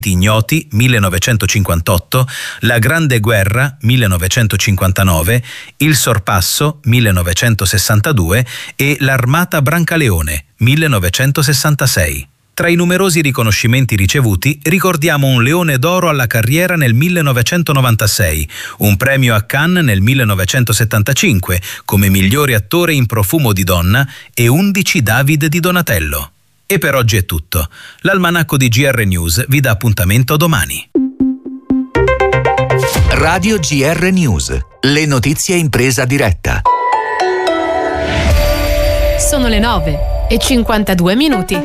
Ignoti 1958, La Grande Guerra 1959, Il Sorpasso 1962 e L'Armata Brancaleone 1966. Tra i numerosi riconoscimenti ricevuti ricordiamo un Leone d'Oro alla carriera nel 1996, un premio a Cannes nel 1975 come migliore attore in Profumo di donna e 11 David di Donatello. E per oggi è tutto. L'Almanacco di GR News vi dà appuntamento domani. Radio GR News. Le notizie in presa diretta. Sono le 9:52.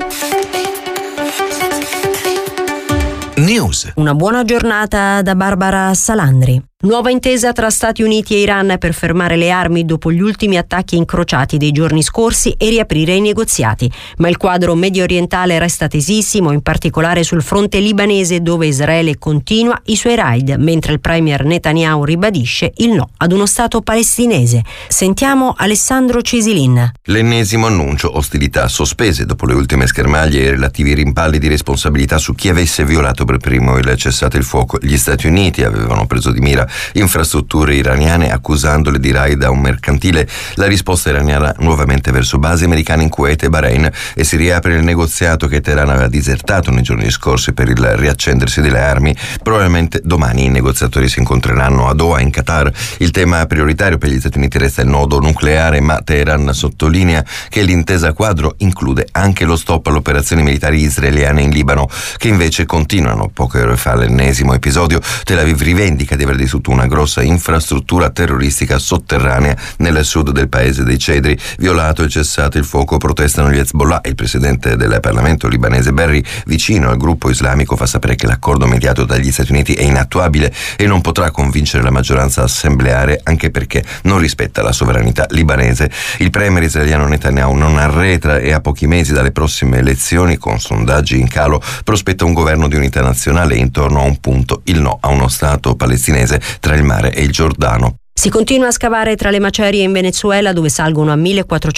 News. Una buona giornata da Barbara Salandri. Nuova intesa tra Stati Uniti e Iran per fermare le armi dopo gli ultimi attacchi incrociati dei giorni scorsi e riaprire i negoziati. Ma il quadro medio orientale resta tesissimo, in particolare sul fronte libanese dove Israele continua i suoi raid, mentre il premier Netanyahu ribadisce il no ad uno Stato palestinese. Sentiamo Alessandro Cesilin. L'ennesimo annuncio: ostilità sospese dopo le ultime schermaglie e relativi rimpalli di responsabilità su chi avesse violato per primo il cessate il fuoco. Gli Stati Uniti avevano preso di mira infrastrutture iraniane accusandole di raid a un mercantile. La risposta iraniana nuovamente verso basi americane in Kuwait e Bahrain, e si riapre il negoziato che Teheran aveva disertato nei giorni scorsi per il riaccendersi delle armi. Probabilmente domani i negoziatori si incontreranno a Doha in Qatar. Il tema prioritario per gli Stati Uniti resta il nodo nucleare, ma Teheran sottolinea che l'intesa quadro include anche lo stop alle operazioni militari israeliane in Libano, che invece continuano. Poche ore fa l'ennesimo episodio. Tel Aviv rivendica di aver distrutto una grossa infrastruttura terroristica sotterranea nel sud del paese dei Cedri. Violato il cessate il fuoco, protestano gli Hezbollah. Il presidente del Parlamento libanese Berri, vicino al gruppo islamico, fa sapere che l'accordo mediato dagli Stati Uniti è inattuabile e non potrà convincere la maggioranza assembleare, anche perché non rispetta la sovranità libanese. Il premier israeliano Netanyahu non arretra e a pochi mesi dalle prossime elezioni, con sondaggi in calo, prospetta un governo di unità nazionale e intorno a un punto il no a uno Stato palestinese tra il mare e il Giordano. Si continua a scavare tra le macerie in Venezuela, dove salgono a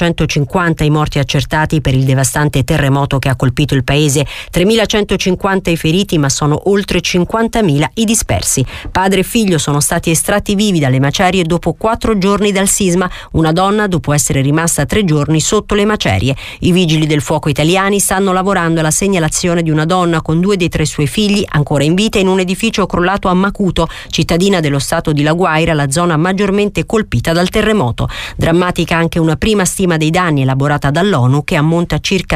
1450 i morti accertati per il devastante terremoto che ha colpito il paese, 3150 i feriti, ma sono oltre 50.000 i dispersi. Padre e figlio sono stati estratti vivi dalle macerie dopo 4 giorni dal sisma, una donna dopo essere rimasta 3 giorni sotto le macerie. I vigili del fuoco italiani stanno lavorando alla segnalazione di una donna con 2 dei 3 suoi figli ancora in vita in un edificio crollato a Macuto, cittadina dello stato di La Guaira, la zona maggiormente colpita dal terremoto. Drammatica anche una prima stima dei danni elaborata dall'ONU, che ammonta a circa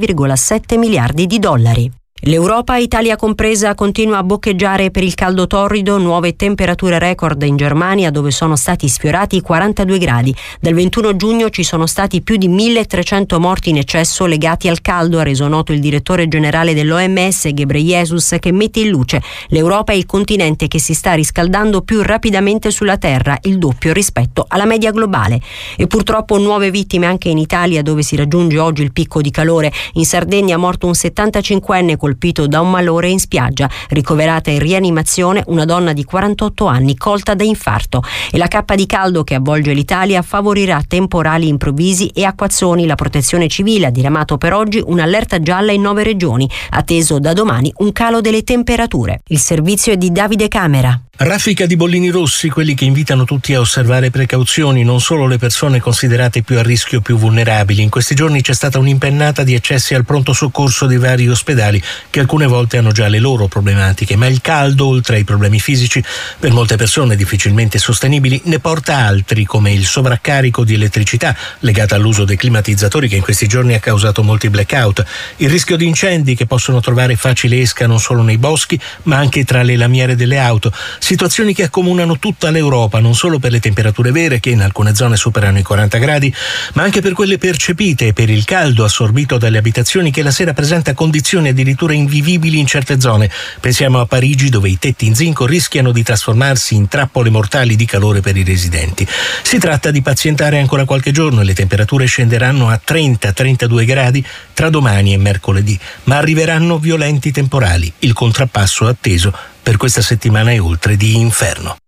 6,7 miliardi di dollari. L'Europa, Italia compresa, continua a boccheggiare per il caldo torrido. Nuove temperature record in Germania, dove sono stati sfiorati i 42 gradi. Dal 21 giugno ci sono stati più di 1.300 morti in eccesso legati al caldo, ha reso noto il direttore generale dell'OMS Ghebreyesus, che mette in luce: l'Europa è il continente che si sta riscaldando più rapidamente sulla Terra, il doppio rispetto alla media globale. E purtroppo nuove vittime anche in Italia, dove si raggiunge oggi il picco di calore. In Sardegna è morto un 75enne colpito da un malore in spiaggia. Ricoverata in rianimazione una donna di 48 anni colta da infarto. E la cappa di caldo che avvolge l'Italia favorirà temporali improvvisi e acquazzoni. La Protezione Civile ha diramato per oggi un'allerta gialla in 9 regioni, atteso da domani un calo delle temperature. Il servizio è di Davide Camera. Raffica di bollini rossi, quelli che invitano tutti a osservare precauzioni, non solo le persone considerate più a rischio, più vulnerabili. In questi giorni c'è stata un'impennata di accessi al pronto soccorso dei vari ospedali, che alcune volte hanno già le loro problematiche, ma il caldo, oltre ai problemi fisici, per molte persone difficilmente sostenibili, ne porta altri, come il sovraccarico di elettricità legata all'uso dei climatizzatori, che in questi giorni ha causato molti blackout, il rischio di incendi che possono trovare facile esca non solo nei boschi, ma anche tra le lamiere delle auto. Situazioni che accomunano tutta l'Europa, non solo per le temperature vere, che in alcune zone superano i 40 gradi, ma anche per quelle percepite e per il caldo assorbito dalle abitazioni, che la sera presenta condizioni addirittura invivibili in certe zone. Pensiamo a Parigi, dove i tetti in zinco rischiano di trasformarsi in trappole mortali di calore per i residenti. Si tratta di pazientare ancora qualche giorno e le temperature scenderanno a 30-32 gradi tra domani e mercoledì, ma arriveranno violenti temporali, il contrappasso atteso per questa settimana e oltre di inferno.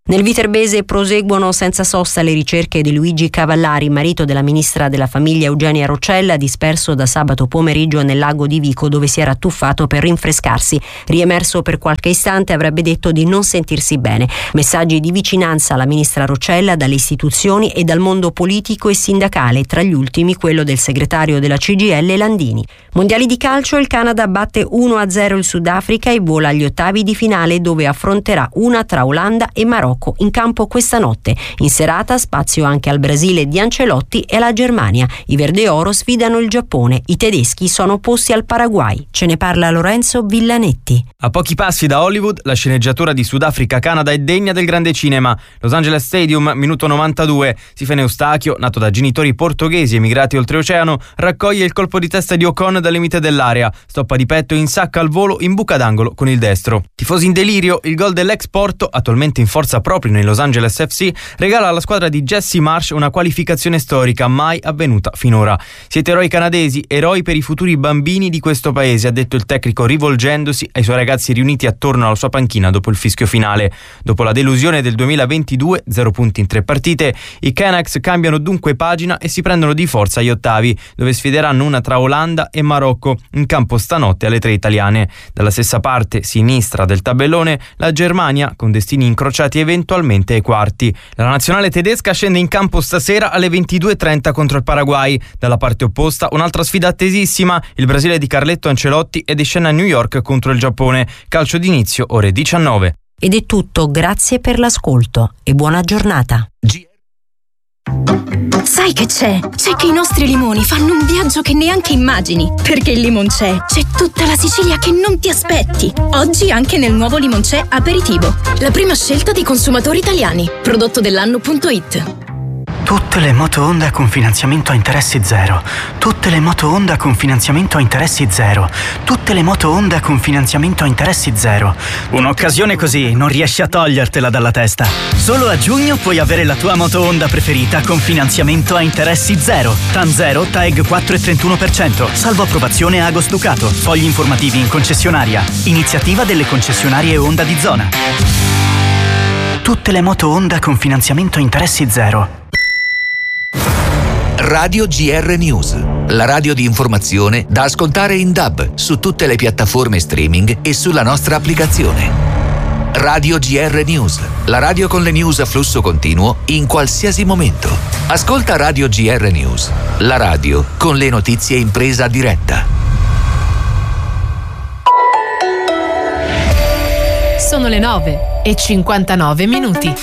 Nel Viterbese proseguono senza sosta le ricerche di Luigi Cavallari, marito della ministra della famiglia Eugenia Roccella, disperso da sabato pomeriggio nel lago di Vico dove si era tuffato per rinfrescarsi. Riemerso per qualche istante avrebbe detto di non sentirsi bene. Messaggi di vicinanza alla ministra Roccella dalle istituzioni e dal mondo politico e sindacale, tra gli ultimi quello del segretario della CGIL Landini. Mondiali di calcio, il Canada batte 1-0 il Sudafrica e vola agli ottavi di finale dove affronterà una tra Olanda e Marocco in campo questa notte. In serata spazio anche al Brasile di Ancelotti e alla Germania. I Verdeoro sfidano il Giappone, i tedeschi sono opposti al Paraguay. Ce ne parla Lorenzo Villanetti. A pochi passi da Hollywood, la sceneggiatura di Sudafrica-Canada è degna del grande cinema. Los Angeles Stadium, minuto 92. Sifene Eustachio, nato da genitori portoghesi emigrati oltreoceano, raccoglie il colpo di testa di Ocon dal limite dell'area. Stoppa di petto e insacca al volo in buca d'angolo con il destro. Tifosi in delirio, il gol dell'ex Porto, attualmente in forza proprio nei Los Angeles FC, regala alla squadra di Jesse Marsh una qualificazione storica mai avvenuta finora. Siete eroi canadesi, eroi per i futuri bambini di questo paese, ha detto il tecnico rivolgendosi ai suoi ragazzi riuniti attorno alla sua panchina dopo il fischio finale. Dopo la delusione del 2022, 0 punti in 3 partite, i Canucks cambiano dunque pagina e si prendono di forza agli ottavi, dove sfideranno una tra Olanda e Marocco, in campo stanotte alle 3 italiane. Dalla stessa parte sinistra del tabellone, la Germania, con destini incrociati eventualmente ai quarti. La nazionale tedesca scende in campo stasera alle 22:30 contro il Paraguay. Dalla parte opposta un'altra sfida attesissima, il Brasile di Carletto Ancelotti è di scena a New York contro il Giappone. Calcio d'inizio ore 19. Ed è tutto, grazie per l'ascolto e buona giornata. Sai che c'è? C'è che i nostri limoni fanno un viaggio che neanche immagini. Perché il Limoncè c'è tutta la Sicilia che non ti aspetti. Oggi anche nel nuovo Limoncè Aperitivo. La prima scelta dei consumatori italiani. Prodotto dell'anno.it. Tutte le moto Honda con finanziamento a interessi zero. Tutte le moto Honda con finanziamento a interessi zero. Tutte le moto Honda con finanziamento a interessi zero. Un'occasione così non riesci a togliertela dalla testa. Solo a giugno puoi avere la tua moto Honda preferita con finanziamento a interessi zero. TAN 0, TAEG 4,31%. Salvo approvazione Agos Ducato. Fogli informativi in concessionaria. Iniziativa delle concessionarie Honda di zona. Tutte le moto Honda con finanziamento a interessi zero. Radio GR News, la radio di informazione da ascoltare in DAB su tutte le piattaforme streaming e sulla nostra applicazione. Radio GR News, la radio con le news a flusso continuo in qualsiasi momento. Ascolta Radio GR News, la radio con le notizie in presa diretta. Sono le 9:59.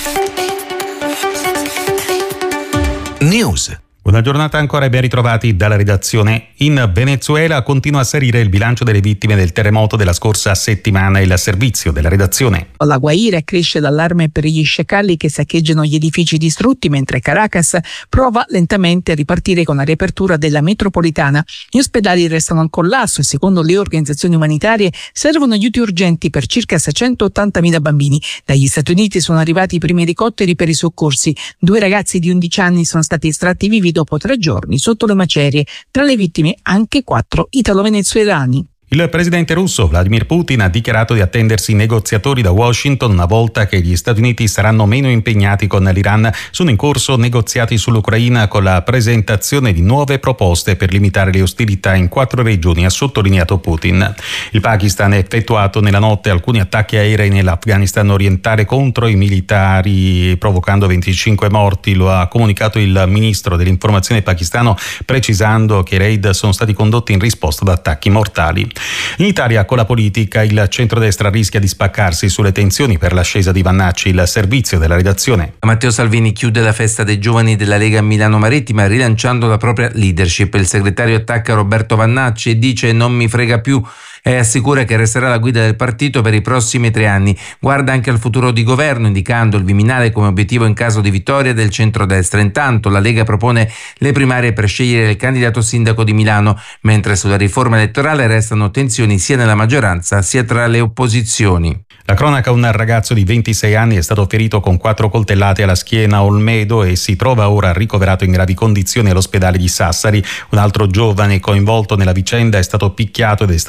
News. Buona giornata ancora e ben ritrovati dalla redazione. In Venezuela continua a salire il bilancio delle vittime del terremoto della scorsa settimana. Il servizio della redazione. La Guaira cresce l'allarme per gli sciacalli che saccheggiano gli edifici distrutti, mentre Caracas prova lentamente a ripartire con la riapertura della metropolitana. Gli ospedali restano al collasso e secondo le organizzazioni umanitarie servono aiuti urgenti per circa 680.000 bambini. Dagli Stati Uniti sono arrivati i primi elicotteri per i soccorsi. 2 ragazzi di 11 anni sono stati estratti vivi dopo 3 giorni sotto le macerie. Tra le vittime anche 4 italo-venezuelani. Il presidente russo Vladimir Putin ha dichiarato di attendersi negoziatori da Washington una volta che gli Stati Uniti saranno meno impegnati con l'Iran. Sono in corso negoziati sull'Ucraina con la presentazione di nuove proposte per limitare le ostilità in 4 regioni, ha sottolineato Putin. Il Pakistan ha effettuato nella notte alcuni attacchi aerei nell'Afghanistan orientale contro i militari, provocando 25 morti. Lo ha comunicato il ministro dell'informazione pakistano, precisando che i raid sono stati condotti in risposta ad attacchi mortali. In Italia, con la politica, il centrodestra rischia di spaccarsi sulle tensioni per l'ascesa di Vannacci. Il servizio della redazione. Matteo Salvini chiude la festa dei giovani della Lega Milano Marittima rilanciando la propria leadership. Il segretario attacca Roberto Vannacci e dice non mi frega più e assicura che resterà alla guida del partito per i prossimi 3 anni. Guarda anche al futuro di governo, indicando il Viminale come obiettivo in caso di vittoria del centrodestra. Intanto la Lega propone le primarie per scegliere il candidato sindaco di Milano, mentre sulla riforma elettorale restano tensioni sia nella maggioranza sia tra le opposizioni. La cronaca: un ragazzo di 26 anni è stato ferito con 4 coltellate alla schiena a Olmedo e si trova ora ricoverato in gravi condizioni all'ospedale di Sassari. Un altro giovane coinvolto nella vicenda è stato picchiato ed è stato trasportato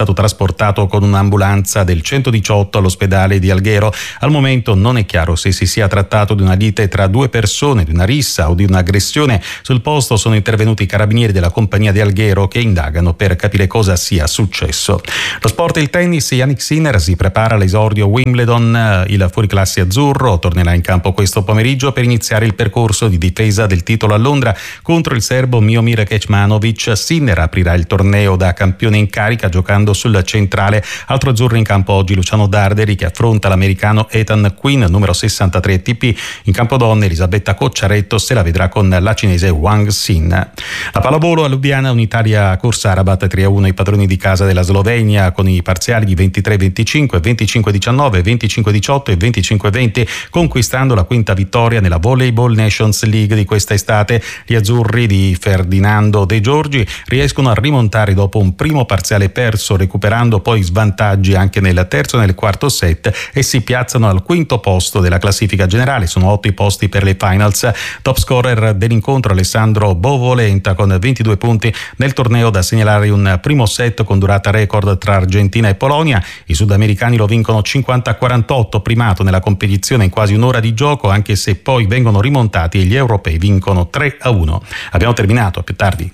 trasportato con un'ambulanza del 118 all'ospedale di Alghero. Al momento non è chiaro se si sia trattato di una lite tra due persone, di una rissa o di un'aggressione. Sul posto sono intervenuti i carabinieri della compagnia di Alghero che indagano per capire cosa sia successo. Lo sport e il tennis, Jannik Sinner si prepara all'esordio Wimbledon, il fuoriclasse azzurro tornerà in campo questo pomeriggio per iniziare il percorso di difesa del titolo a Londra contro il serbo Miomir Kecmanovic. Sinner aprirà il torneo da campione in carica giocando sul centrale. Altro azzurro in campo oggi Luciano Darderi che affronta l'americano Ethan Quinn, numero 63 ATP. In campo donne Elisabetta Cocciaretto se la vedrà con la cinese Wang Xin. La pallavolo a Lubiana, un'Italia corsa a Rabat 3-1 i padroni di casa della Slovenia con i parziali di 23-25, 25-19, 25-18 e 25-20, conquistando la quinta vittoria nella Volleyball Nations League di questa estate. Gli azzurri di Ferdinando De Giorgi riescono a rimontare dopo un primo parziale perso, recuperando poi svantaggi anche nel terzo e nel quarto set e si piazzano al quinto posto della classifica generale. Sono 8 i posti per le finals. Top scorer dell'incontro Alessandro Bovolenta con 22 punti. Nel torneo da segnalare un primo set con durata record tra Argentina e Polonia. I sudamericani lo vincono 50-48, primato nella competizione in quasi un'ora di gioco, anche se poi vengono rimontati e gli europei vincono 3-1. Abbiamo terminato, a più tardi.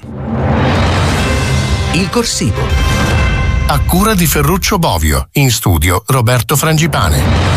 Il corsivo. A cura di Ferruccio Bovio, in studio Roberto Frangipane.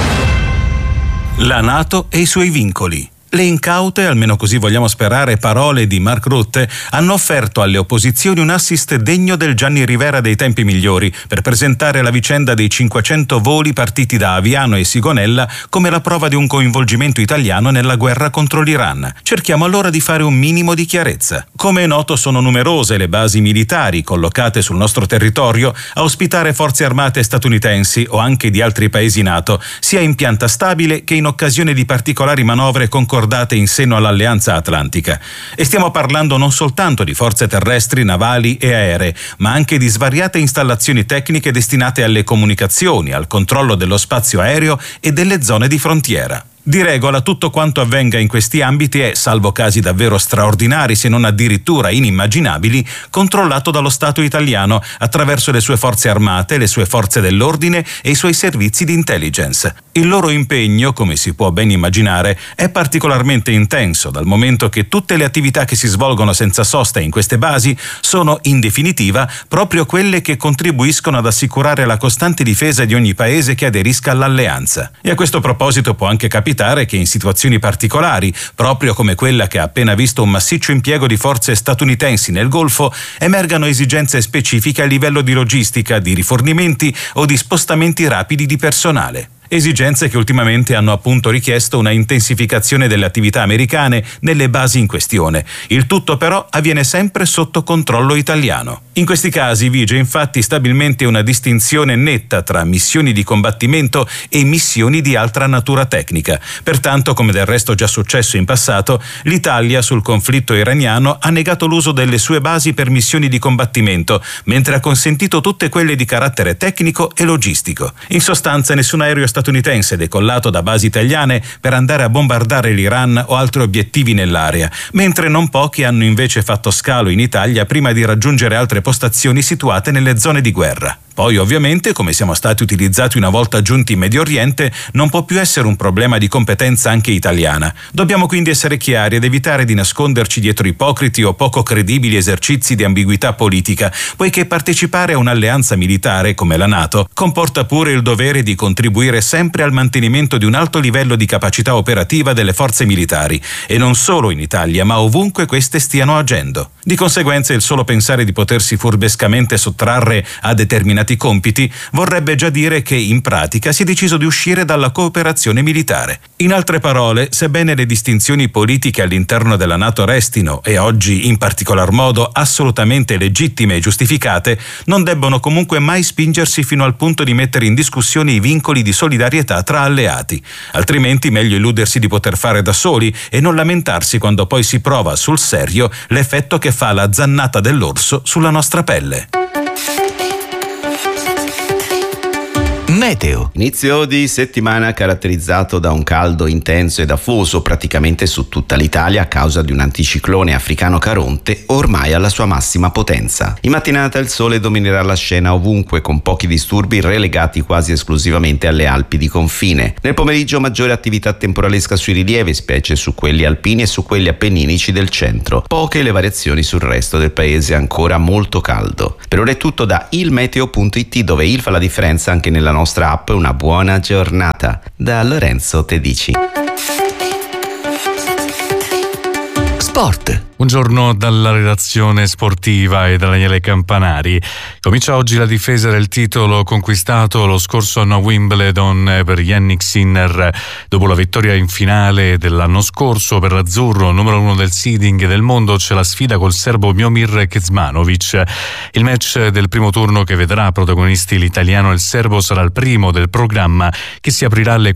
La NATO e i suoi vincoli. Le incaute, almeno così vogliamo sperare, parole di Mark Rutte hanno offerto alle opposizioni un assist degno del Gianni Rivera dei tempi migliori per presentare la vicenda dei 500 voli partiti da Aviano e Sigonella come la prova di un coinvolgimento italiano nella guerra contro l'Iran. Cerchiamo allora di fare un minimo di chiarezza. Come è noto, sono numerose le basi militari collocate sul nostro territorio a ospitare forze armate statunitensi o anche di altri paesi NATO, sia in pianta stabile che in occasione di particolari manovre concordate in seno all'Alleanza Atlantica. E stiamo parlando non soltanto di forze terrestri, navali e aeree, ma anche di svariate installazioni tecniche destinate alle comunicazioni, al controllo dello spazio aereo e delle zone di frontiera. Di regola tutto quanto avvenga in questi ambiti è, salvo casi davvero straordinari se non addirittura inimmaginabili, controllato dallo Stato italiano attraverso le sue forze armate, le sue forze dell'ordine e i suoi servizi di intelligence. Il loro impegno, come si può ben immaginare, è particolarmente intenso, dal momento che tutte le attività che si svolgono senza sosta in queste basi sono, in definitiva, proprio quelle che contribuiscono ad assicurare la costante difesa di ogni paese che aderisca all'alleanza. E a questo proposito può anche capitare che in situazioni particolari, proprio come quella che ha appena visto un massiccio impiego di forze statunitensi nel Golfo, emergano esigenze specifiche a livello di logistica, di rifornimenti o di spostamenti rapidi di personale. Esigenze che ultimamente hanno appunto richiesto una intensificazione delle attività americane nelle basi in questione. Il tutto però avviene sempre sotto controllo italiano. In questi casi vige infatti stabilmente una distinzione netta tra missioni di combattimento e missioni di altra natura tecnica. Pertanto, come del resto già successo in passato, l'Italia sul conflitto iraniano ha negato l'uso delle sue basi per missioni di combattimento, mentre ha consentito tutte quelle di carattere tecnico e logistico. In sostanza, nessun aereo statunitense decollato da basi italiane per andare a bombardare l'Iran o altri obiettivi nell'area, mentre non pochi hanno invece fatto scalo in Italia prima di raggiungere altre postazioni situate nelle zone di guerra. Poi ovviamente, come siamo stati utilizzati una volta giunti in Medio Oriente, non può più essere un problema di competenza anche italiana. Dobbiamo quindi essere chiari ed evitare di nasconderci dietro ipocriti o poco credibili esercizi di ambiguità politica, poiché partecipare a un'alleanza militare come la NATO comporta pure il dovere di contribuire sempre al mantenimento di un alto livello di capacità operativa delle forze militari, e non solo in Italia, ma ovunque queste stiano agendo. Di conseguenza, il solo pensare di potersi furbescamente sottrarre a determinati compiti vorrebbe già dire che in pratica si è deciso di uscire dalla cooperazione militare. In altre parole, sebbene le distinzioni politiche all'interno della NATO restino, e oggi in particolar modo assolutamente legittime e giustificate, non debbono comunque mai spingersi fino al punto di mettere in discussione i vincoli di solidarietà tra alleati. Altrimenti meglio illudersi di poter fare da soli e non lamentarsi quando poi si prova sul serio l'effetto che fa la zannata dell'orso sulla nostra pelle. Meteo. Inizio di settimana caratterizzato da un caldo intenso ed afoso praticamente su tutta l'Italia a causa di un anticiclone africano Caronte ormai alla sua massima potenza. In mattinata il sole dominerà la scena ovunque, con pochi disturbi relegati quasi esclusivamente alle Alpi di confine. Nel pomeriggio maggiore attività temporalesca sui rilievi, specie su quelli alpini e su quelli appenninici del centro. Poche le variazioni sul resto del paese, ancora molto caldo. Per ora è tutto da ilmeteo.it, dove il fa la differenza anche nella nostra app. Una buona giornata da Lorenzo Tedici. Sport. Buongiorno dalla redazione sportiva e da Daniele Campanari. Comincia oggi la difesa del titolo conquistato lo scorso anno a Wimbledon per Jannik Sinner. Dopo la vittoria in finale dell'anno scorso per l'azzurro, numero 1 del seeding del mondo, c'è la sfida col serbo Miomir Kecmanovic. Il match del primo turno che vedrà protagonisti l'italiano e il serbo sarà il primo del programma, che si aprirà alle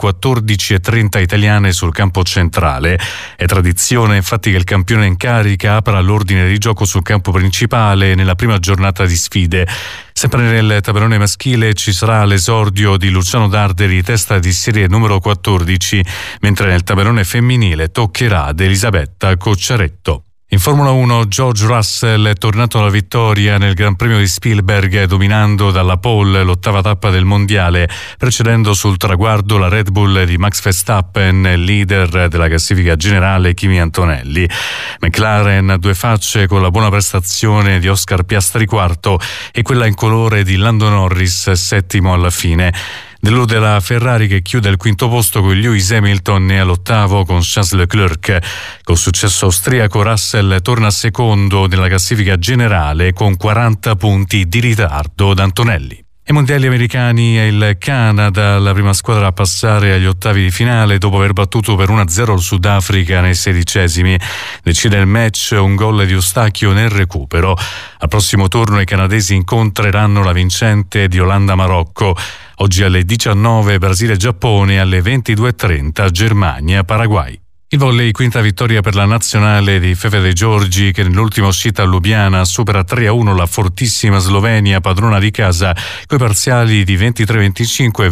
14:30 italiane sul campo centrale. È tradizione infatti che il campione in carica apra l'ordine di gioco sul campo principale nella prima giornata di sfide. Sempre nel tabellone maschile ci sarà l'esordio di Luciano Darderi, testa di serie numero 14, mentre nel tabellone femminile toccherà ad Elisabetta Cocciaretto. In Formula 1 George Russell è tornato alla vittoria nel Gran Premio di Spielberg, dominando dalla pole l'ottava tappa del mondiale, precedendo sul traguardo la Red Bull di Max Verstappen, leader della classifica generale Kimi Antonelli. McLaren a due facce con la buona prestazione di Oscar Piastri quarto e quella in colore di Lando Norris settimo alla fine. Delude la Ferrari, che chiude al quinto posto con Lewis Hamilton, e all'ottavo con Charles Leclerc. Col successo austriaco Russell torna secondo nella classifica generale con 40 punti di ritardo da Antonelli. Ai mondiali americani è il Canada la prima squadra a passare agli ottavi di finale dopo aver battuto per 1-0 il Sudafrica nei 16esimi. Decide il match un gol di Eustachio nel recupero. Al prossimo turno i canadesi incontreranno la vincente di Olanda-Marocco. Oggi alle 19 Brasile-Giappone, alle 22:30 Germania-Paraguay. Il volley, quinta vittoria per la nazionale di Fefe De Giorgi, che nell'ultima uscita a Lubiana supera 3-1 la fortissima Slovenia, padrona di casa, coi parziali di 23-25,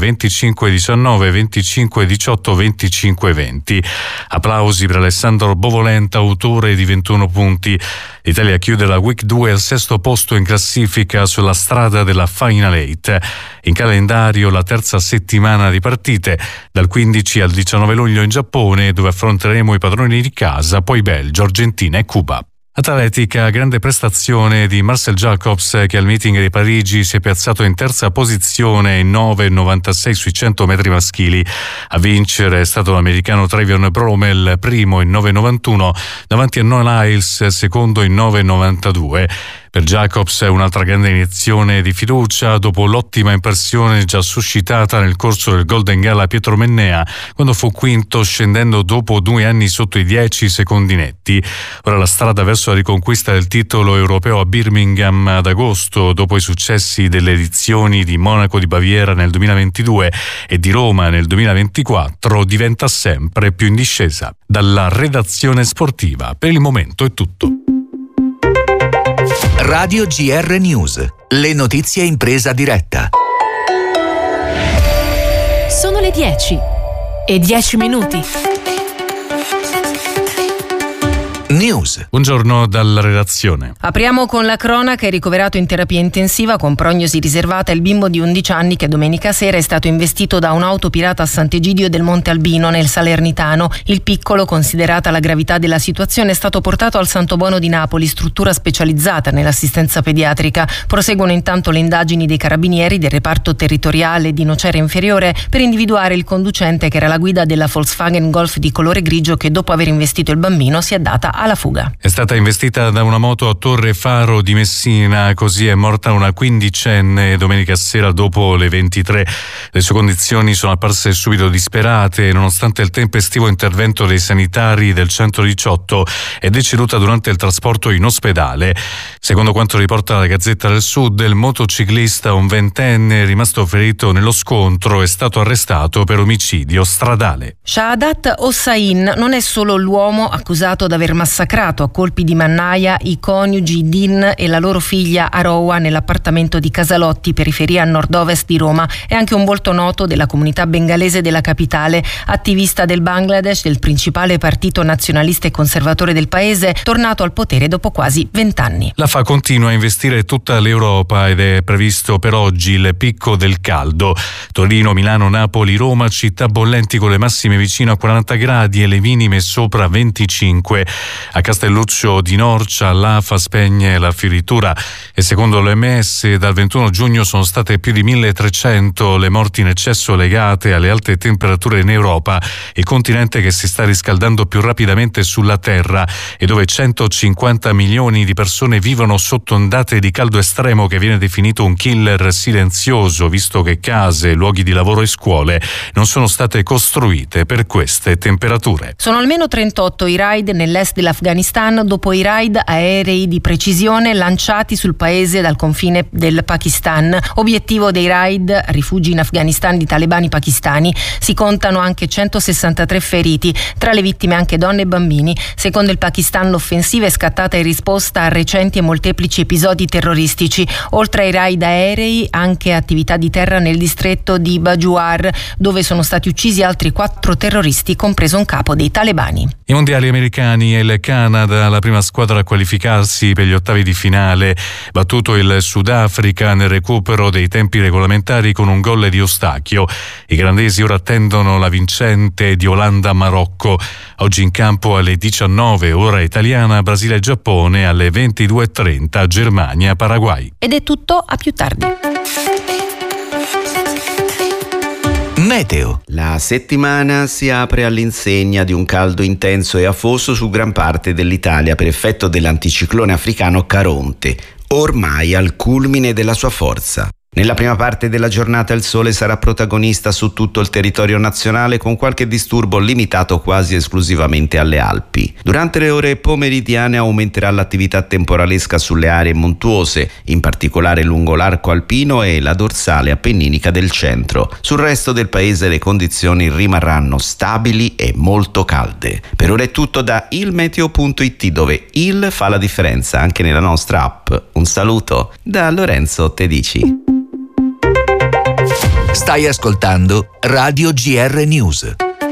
25-19, 25-18, 25-20. Applausi per Alessandro Bovolenta, autore di 21 punti. L'Italia chiude la Week 2 al sesto posto in classifica sulla strada della Final 8. In calendario la terza settimana di partite, dal 15 al 19 luglio in Giappone, dove affronteremo i padroni di casa, poi Belgio, Argentina e Cuba. Atletica, grande prestazione di Marcel Jacobs, che al meeting di Parigi si è piazzato in terza posizione in 9,96 sui 100 metri maschili. A vincere è stato l'americano Trevion Bromell, primo in 9,91, davanti a Noah Lyles, secondo in 9,92. Per Jacobs è un'altra grande iniezione di fiducia dopo l'ottima impressione già suscitata nel corso del Golden Gala Pietro Mennea, quando fu quinto scendendo dopo 2 anni sotto i 10 secondi netti. Ora la strada verso la riconquista del titolo europeo a Birmingham ad agosto, dopo i successi delle edizioni di Monaco di Baviera nel 2022 e di Roma nel 2024, diventa sempre più in discesa. Dalla redazione sportiva per il momento è tutto. Radio GR News, le notizie in presa diretta. Sono le 10:10. News. Buongiorno dalla redazione. Apriamo con la cronaca. È ricoverato in terapia intensiva con prognosi riservata il bimbo di 11 anni che domenica sera è stato investito da un'auto pirata a Sant'Egidio del Monte Albino nel Salernitano. Il piccolo, considerata la gravità della situazione, è stato portato al Santo Buono di Napoli, struttura specializzata nell'assistenza pediatrica. Proseguono intanto le indagini dei carabinieri del reparto territoriale di Nocera Inferiore per individuare il conducente, che era la guida della Volkswagen Golf di colore grigio, che dopo aver investito il bambino si è data alla fuga. È stata investita da una moto a Torre Faro di Messina, così è morta una quindicenne domenica sera dopo le 23. Le sue condizioni sono apparse subito disperate, nonostante il tempestivo intervento dei sanitari del 118 è deceduta durante il trasporto in ospedale. Secondo quanto riporta la Gazzetta del Sud, il motociclista, un ventenne rimasto ferito nello scontro, è stato arrestato per omicidio stradale. Shaadat Hossain non è solo l'uomo accusato d'aver massacrato massacrato a colpi di mannaia i coniugi Din e la loro figlia Aroa nell'appartamento di Casalotti, periferia a nord-ovest di Roma. È anche un volto noto della comunità bengalese della capitale, attivista del Bangladesh, del principale partito nazionalista e conservatore del paese, tornato al potere dopo quasi 20 anni. L'AFA continua a investire tutta l'Europa ed è previsto per oggi il picco del caldo. Torino, Milano, Napoli, Roma, città bollenti con le massime vicino a 40 gradi e le minime sopra 25. A Castelluccio di Norcia l'AFA spegne la fioritura e secondo l'OMS dal 21 giugno sono state più di 1300 le morti in eccesso legate alle alte temperature in Europa, il continente che si sta riscaldando più rapidamente sulla Terra e dove 150 milioni di persone vivono sotto ondate di caldo estremo che viene definito un killer silenzioso, visto che case, luoghi di lavoro e scuole non sono state costruite per queste temperature. Sono almeno 38 i raid nell'est dell'Afghanistan dopo i raid aerei di precisione lanciati sul paese dal confine del Pakistan. Obiettivo dei raid: rifugi in Afghanistan di talebani pakistani. Si contano anche 163 feriti, tra le vittime anche donne e bambini. Secondo il Pakistan l'offensiva è scattata in risposta a recenti e molteplici episodi terroristici. Oltre ai raid aerei, anche attività di terra nel distretto di Bajuar, dove sono stati uccisi altri 4 terroristi, compreso un capo dei talebani. I mondiali americani e il Canada, la prima squadra a qualificarsi per gli ottavi di finale, battuto il Sudafrica nel recupero dei tempi regolamentari con un gol di Eustachio. I gandesi ora attendono la vincente di Olanda-Marocco. Oggi in campo alle 19 ora italiana, Brasile-Giappone, alle 22:30 Germania-Paraguay. Ed è tutto, a più tardi. Meteo. La settimana si apre all'insegna di un caldo intenso e afoso su gran parte dell'Italia per effetto dell'anticiclone africano Caronte, ormai al culmine della sua forza. Nella prima parte della giornata il sole sarà protagonista su tutto il territorio nazionale, con qualche disturbo limitato quasi esclusivamente alle Alpi. Durante le ore pomeridiane aumenterà l'attività temporalesca sulle aree montuose, in particolare lungo l'arco alpino e la dorsale appenninica del centro. Sul resto del paese le condizioni rimarranno stabili e molto calde. Per ora è tutto da ilmeteo.it, dove il fa la differenza anche nella nostra app. Un saluto da Lorenzo Tedici. Stai ascoltando Radio GR News.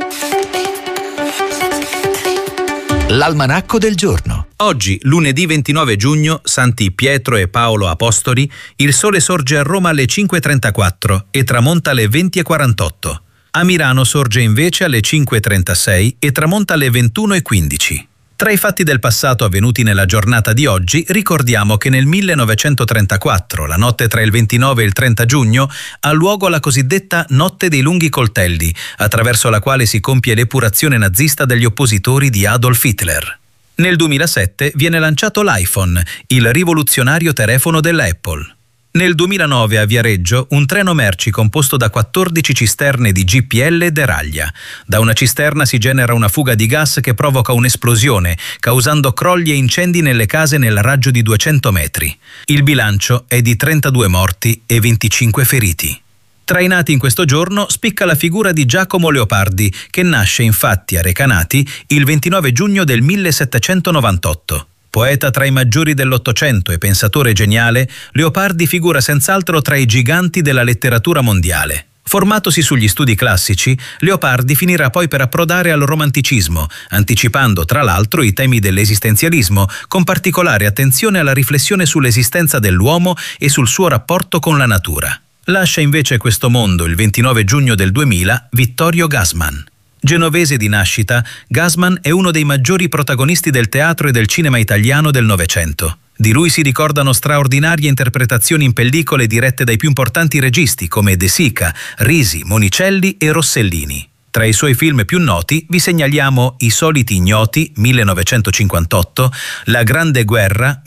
L'almanacco del giorno. Oggi, lunedì 29 giugno, Santi Pietro e Paolo Apostoli, il sole sorge a Roma alle 5:34 e tramonta alle 20:48. A Milano sorge invece alle 5:36 e tramonta alle 21:15. Tra i fatti del passato avvenuti nella giornata di oggi, ricordiamo che nel 1934, la notte tra il 29 e il 30 giugno, ha luogo la cosiddetta Notte dei Lunghi Coltelli, attraverso la quale si compie l'epurazione nazista degli oppositori di Adolf Hitler. Nel 2007 viene lanciato l'iPhone, il rivoluzionario telefono della Apple. Nel 2009 a Viareggio un treno merci composto da 14 cisterne di GPL deraglia. Da una cisterna si genera una fuga di gas che provoca un'esplosione, causando crolli e incendi nelle case nel raggio di 200 metri. Il bilancio è di 32 morti e 25 feriti. Tra i nati in questo giorno spicca la figura di Giacomo Leopardi, che nasce infatti a Recanati il 29 giugno del 1798. Poeta tra i maggiori dell'Ottocento e pensatore geniale, Leopardi figura senz'altro tra i giganti della letteratura mondiale. Formatosi sugli studi classici, Leopardi finirà poi per approdare al romanticismo, anticipando tra l'altro i temi dell'esistenzialismo, con particolare attenzione alla riflessione sull'esistenza dell'uomo e sul suo rapporto con la natura. Lascia invece questo mondo il 29 giugno del 2000 Vittorio Gassman. Genovese di nascita, Gassman è uno dei maggiori protagonisti del teatro e del cinema italiano del Novecento. Di lui si ricordano straordinarie interpretazioni in pellicole dirette dai più importanti registi come De Sica, Risi, Monicelli e Rossellini. Tra i suoi film più noti vi segnaliamo I soliti ignoti, 1958, La grande guerra,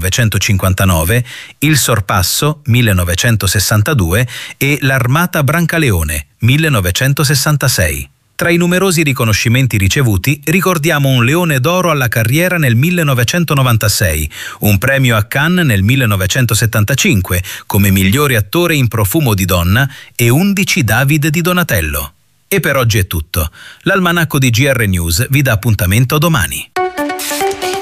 1959, Il sorpasso, 1962 e L'armata Brancaleone, 1966. Tra i numerosi riconoscimenti ricevuti ricordiamo un Leone d'Oro alla carriera nel 1996, un premio a Cannes nel 1975 come migliore attore in Profumo di donna e 11 David di Donatello. E per oggi è tutto. L'almanacco di GR News vi dà appuntamento domani.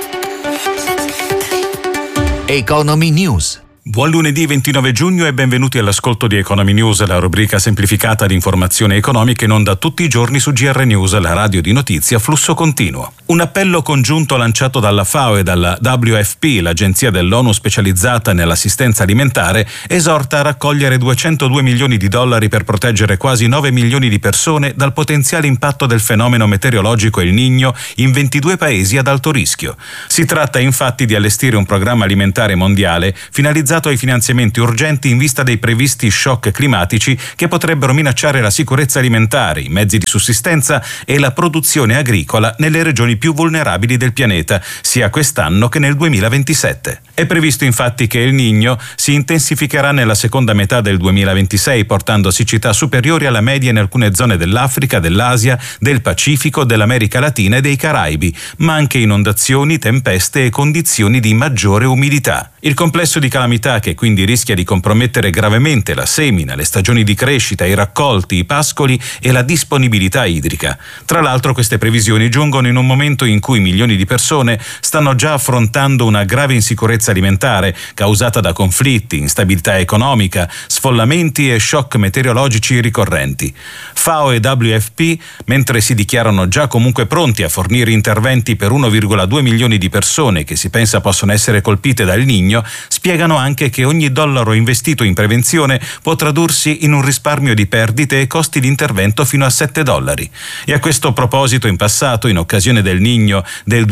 Economy News. Buon lunedì 29 giugno e benvenuti all'ascolto di Economy News, la rubrica semplificata di informazioni economiche in onda tutti i giorni su GR News, la radio di notizie a flusso continuo. Un appello congiunto lanciato dalla FAO e dalla WFP, l'agenzia dell'ONU specializzata nell'assistenza alimentare, esorta a raccogliere $202 milioni per proteggere quasi 9 milioni di persone dal potenziale impatto del fenomeno meteorologico El Niño in 22 paesi ad alto rischio. Si tratta infatti di allestire un programma alimentare mondiale finalizzato ai finanziamenti urgenti in vista dei previsti shock climatici che potrebbero minacciare la sicurezza alimentare, i mezzi di sussistenza e la produzione agricola nelle regioni più vulnerabili del pianeta, sia quest'anno che nel 2027. È previsto infatti che El Niño si intensificherà nella seconda metà del 2026, portando siccità superiori alla media in alcune zone dell'Africa, dell'Asia, del Pacifico, dell'America Latina e dei Caraibi, ma anche inondazioni, tempeste e condizioni di maggiore umidità. Il complesso di calamità, che quindi rischia di compromettere gravemente la semina, le stagioni di crescita, i raccolti, i pascoli e la disponibilità idrica. Tra l'altro queste previsioni giungono in un momento in cui milioni di persone stanno già affrontando una grave insicurezza alimentare causata da conflitti, instabilità economica, sfollamenti e shock meteorologici ricorrenti. FAO e WFP, mentre si dichiarano già comunque pronti a fornire interventi per 1,2 milioni di persone che si pensa possono essere colpite dal Niño, spiegano anche che ogni dollaro investito in prevenzione può tradursi in un risparmio di perdite e costi di intervento fino a $7. E a questo proposito, in passato, in occasione del Niño del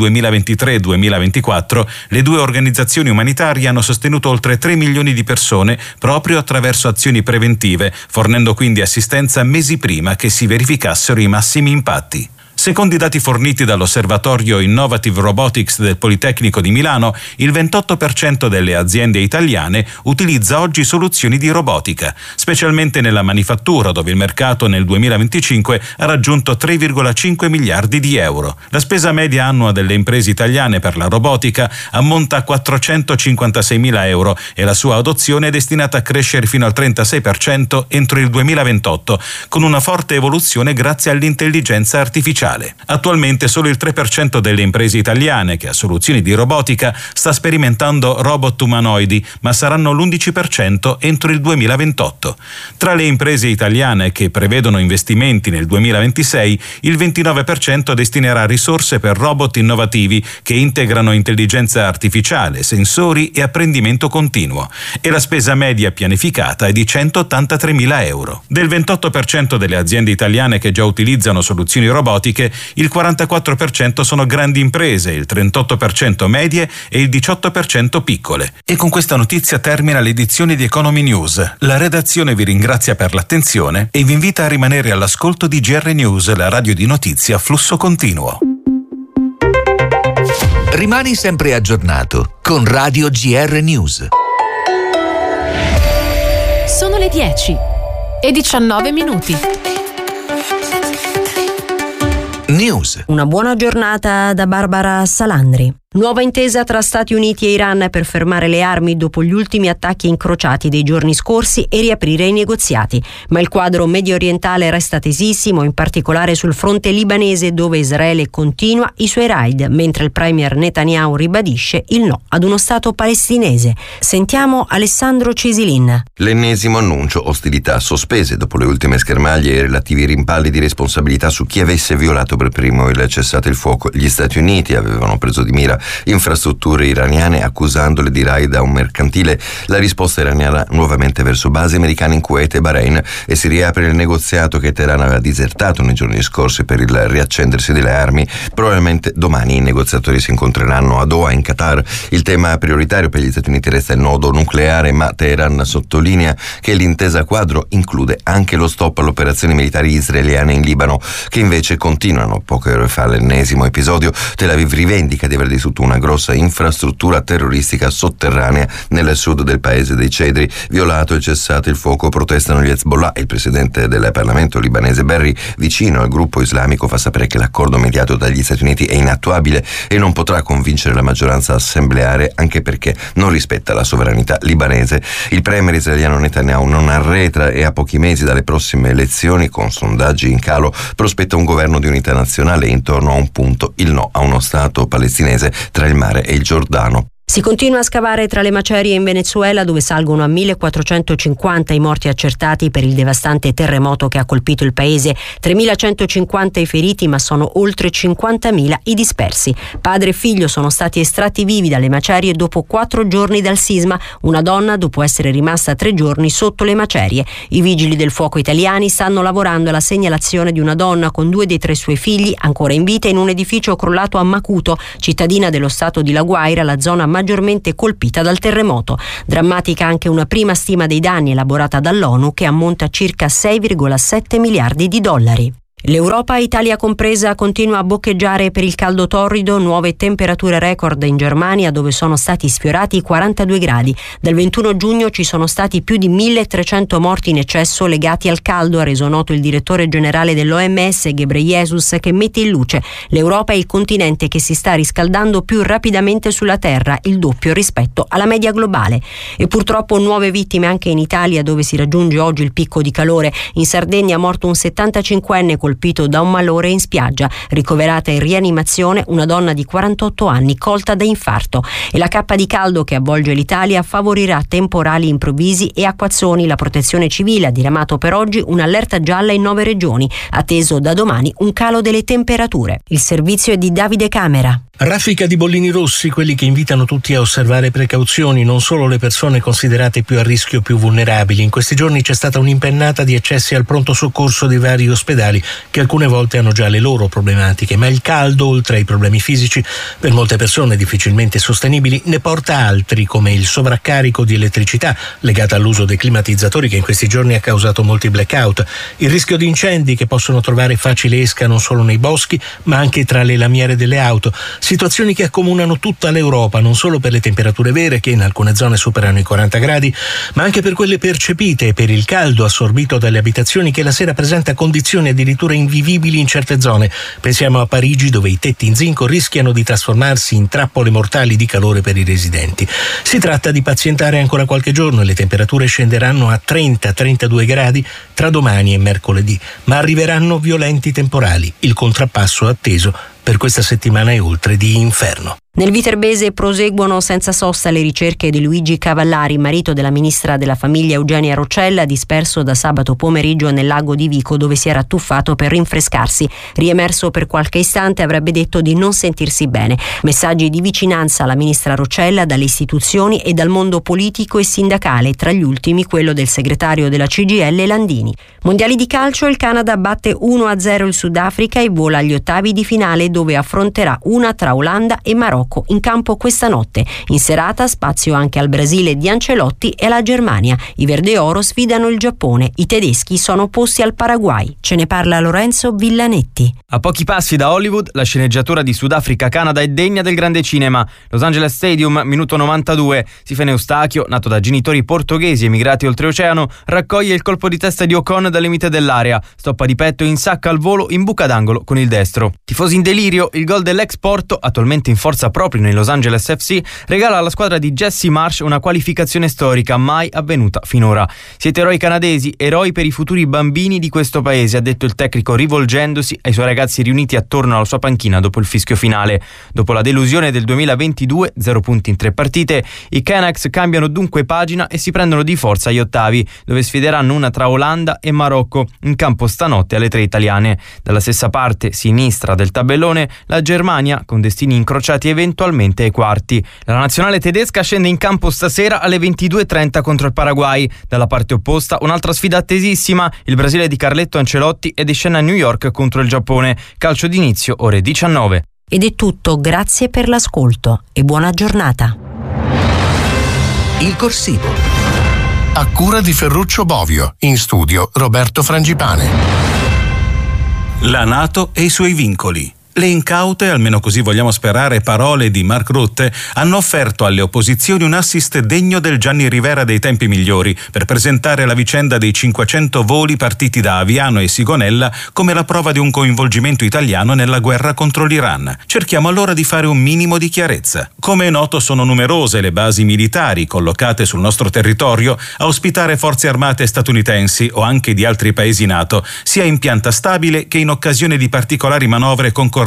2023-2024, le due organizzazioni umanitarie hanno sostenuto oltre 3 milioni di persone proprio attraverso azioni preventive, fornendo quindi assistenza mesi prima che si verificassero i massimi impatti. Secondo i dati forniti dall'osservatorio Innovative Robotics del Politecnico di Milano, il 28% delle aziende italiane utilizza oggi soluzioni di robotica, specialmente nella manifattura, dove il mercato nel 2025 ha raggiunto 3,5 miliardi di euro. La spesa media annua delle imprese italiane per la robotica ammonta a 456.000 euro e la sua adozione è destinata a crescere fino al 36% entro il 2028, con una forte evoluzione grazie all'intelligenza artificiale. Attualmente solo il 3% delle imprese italiane che ha soluzioni di robotica sta sperimentando robot umanoidi, ma saranno l'11% entro il 2028. Tra le imprese italiane che prevedono investimenti nel 2026, il 29% destinerà risorse per robot innovativi che integrano intelligenza artificiale, sensori e apprendimento continuo, e la spesa media pianificata è di 183.000 euro. Del 28% delle aziende italiane che già utilizzano soluzioni robotiche, il 44% sono grandi imprese, il 38% medie e il 18% piccole. E con questa notizia termina l'edizione di Economy News. La redazione vi ringrazia per l'attenzione e vi invita a rimanere all'ascolto di GR News, la radio di notizie a flusso continuo. Rimani sempre aggiornato con Radio GR News. Sono le 10 e 19 minuti. News. Una buona giornata da Barbara Salandri. Nuova intesa tra Stati Uniti e Iran per fermare le armi dopo gli ultimi attacchi incrociati dei giorni scorsi e riaprire i negoziati. Ma il quadro medio orientale resta tesissimo, in particolare sul fronte libanese, dove Israele continua i suoi raid, mentre il premier Netanyahu ribadisce il no ad uno Stato palestinese. Sentiamo Alessandro Cesilin. L'ennesimo annuncio: ostilità sospese dopo le ultime schermaglie e relativi rimpalli di responsabilità su chi avesse violato per primo il cessate il fuoco. Gli Stati Uniti avevano preso di mira infrastrutture iraniane accusandole di raid a un mercantile. La risposta iraniana nuovamente verso basi americane in Kuwait e Bahrain, e si riapre il negoziato che Teheran aveva disertato nei giorni scorsi per il riaccendersi delle armi. Probabilmente domani i negoziatori si incontreranno a Doha, in Qatar. Il tema prioritario per gli Stati Uniti resta il nodo nucleare, ma Teheran sottolinea che l'intesa quadro include anche lo stop alle operazioni militari israeliane in Libano, che invece continuano. Poche ore fa l'ennesimo episodio. Tel Aviv rivendica di aver distrutto una grossa infrastruttura terroristica sotterranea nel sud del paese dei Cedri. Violato il cessate il fuoco, protestano gli Hezbollah. Il presidente del Parlamento libanese Berri, vicino al gruppo islamico, fa sapere che l'accordo mediato dagli Stati Uniti è inattuabile e non potrà convincere la maggioranza assembleare, anche perché non rispetta la sovranità libanese. Il premier israeliano Netanyahu non arretra e a pochi mesi dalle prossime elezioni, con sondaggi in calo, prospetta un governo di unità nazionale. Intorno a un punto il no a uno Stato palestinese tra il mare e il Giordano. Si continua a scavare tra le macerie in Venezuela, dove salgono a 1450 i morti accertati per il devastante terremoto che ha colpito il paese, 3150 i feriti, ma sono oltre 50.000 i dispersi. Padre e figlio sono stati estratti vivi dalle macerie dopo 4 giorni dal sisma, una donna dopo essere rimasta 3 giorni sotto le macerie. I vigili del fuoco italiani stanno lavorando alla segnalazione di una donna con 2 dei 3 suoi figli ancora in vita in un edificio crollato a Macuto, cittadina dello stato di La Guaira, la zona maggiormente colpita dal terremoto. Drammatica anche una prima stima dei danni elaborata dall'ONU che ammonta a circa 6,7 miliardi di dollari. L'Europa, Italia compresa, continua a boccheggiare per il caldo torrido, nuove temperature record in Germania dove sono stati sfiorati i 42 gradi. Dal 21 giugno ci sono stati più di 1300 morti in eccesso legati al caldo, ha reso noto il direttore generale dell'OMS Ghebreyesus, che mette in luce: l'Europa è il continente che si sta riscaldando più rapidamente sulla Terra, il doppio rispetto alla media globale. E purtroppo nuove vittime anche in Italia, dove si raggiunge oggi il picco di calore. In Sardegna è morto un 75enne colpito da un malore in spiaggia, ricoverata in rianimazione una donna di 48 anni colta da infarto. E la cappa di caldo che avvolge l'Italia favorirà temporali improvvisi e acquazzoni. La Protezione Civile ha diramato per oggi un'allerta gialla in 9 regioni, atteso da domani un calo delle temperature. Il servizio è di Davide Camera. Raffica di bollini rossi, quelli che invitano tutti a osservare precauzioni, non solo le persone considerate più a rischio, più vulnerabili. In questi giorni c'è stata un'impennata di accessi al pronto soccorso di vari ospedali che alcune volte hanno già le loro problematiche, ma il caldo, oltre ai problemi fisici, per molte persone difficilmente sostenibili, ne porta altri, come il sovraccarico di elettricità legata all'uso dei climatizzatori che in questi giorni ha causato molti blackout, il rischio di incendi che possono trovare facile esca non solo nei boschi ma anche tra le lamiere delle auto. Situazioni che accomunano tutta l'Europa, non solo per le temperature vere che in alcune zone superano i 40 gradi, ma anche per quelle percepite e per il caldo assorbito dalle abitazioni che la sera presenta condizioni addirittura invivibili in certe zone. Pensiamo a Parigi, dove i tetti in zinco rischiano di trasformarsi in trappole mortali di calore per i residenti. Si tratta di pazientare ancora qualche giorno e le temperature scenderanno a 30-32 gradi tra domani e mercoledì, ma arriveranno violenti temporali, il contrappasso atteso per questa settimana e oltre di inferno. Nel Viterbese proseguono senza sosta le ricerche di Luigi Cavallari, marito della ministra della famiglia Eugenia Roccella, disperso da sabato pomeriggio nel lago di Vico, dove si era tuffato per rinfrescarsi. Riemerso per qualche istante, avrebbe detto di non sentirsi bene. Messaggi di vicinanza alla ministra Roccella dalle istituzioni e dal mondo politico e sindacale, tra gli ultimi quello del segretario della CGIL Landini. Mondiali di calcio, il Canada batte 1-0 il Sudafrica e vola agli ottavi di finale, dove affronterà una tra Olanda e Marocco in campo questa notte. In serata spazio anche al Brasile di Ancelotti e alla Germania. I verde oro sfidano il Giappone, i tedeschi sono opposti al Paraguay. Ce ne parla Lorenzo Villanetti. A pochi passi da Hollywood, la sceneggiatura di Sudafrica Canada è degna del grande cinema. Los Angeles Stadium, minuto 92. Sifene Eustachio, nato da genitori portoghesi emigrati oltreoceano, raccoglie il colpo di testa di Ocon dal limite dell'area. Stoppa di petto e insacca al volo in buca d'angolo con il destro. Tifosi in delirio, il gol dell'ex Porto, attualmente in forza proprio nei Los Angeles FC, regala alla squadra di Jesse Marsh una qualificazione storica mai avvenuta finora. Siete eroi canadesi, eroi per i futuri bambini di questo paese, ha detto il tecnico rivolgendosi ai suoi ragazzi riuniti attorno alla sua panchina dopo il fischio finale. Dopo la delusione del 2022, 0 punti in 3 partite, i Canucks cambiano dunque pagina e si prendono di forza agli ottavi, dove sfideranno una tra Olanda e Marocco, in campo stanotte alle 3 italiane. Dalla stessa parte sinistra del tabellone, la Germania, con destini incrociati eventualmente ai quarti. La nazionale tedesca scende in campo stasera alle 22:30 contro il Paraguay. Dalla parte opposta un'altra sfida attesissima, il Brasile di Carletto Ancelotti è di scena a New York contro il Giappone. Calcio d'inizio ore 19. Ed è tutto, grazie per l'ascolto e buona giornata. Il corsivo. A cura di Ferruccio Bovio, in studio Roberto Frangipane. La NATO e i suoi vincoli. Le incaute, almeno così vogliamo sperare, parole di Mark Rutte hanno offerto alle opposizioni un assist degno del Gianni Rivera dei tempi migliori per presentare la vicenda dei 500 voli partiti da Aviano e Sigonella come la prova di un coinvolgimento italiano nella guerra contro l'Iran. Cerchiamo allora di fare un minimo di chiarezza. Come è noto, sono numerose le basi militari collocate sul nostro territorio a ospitare forze armate statunitensi o anche di altri paesi NATO, sia in pianta stabile che in occasione di particolari manovre concordate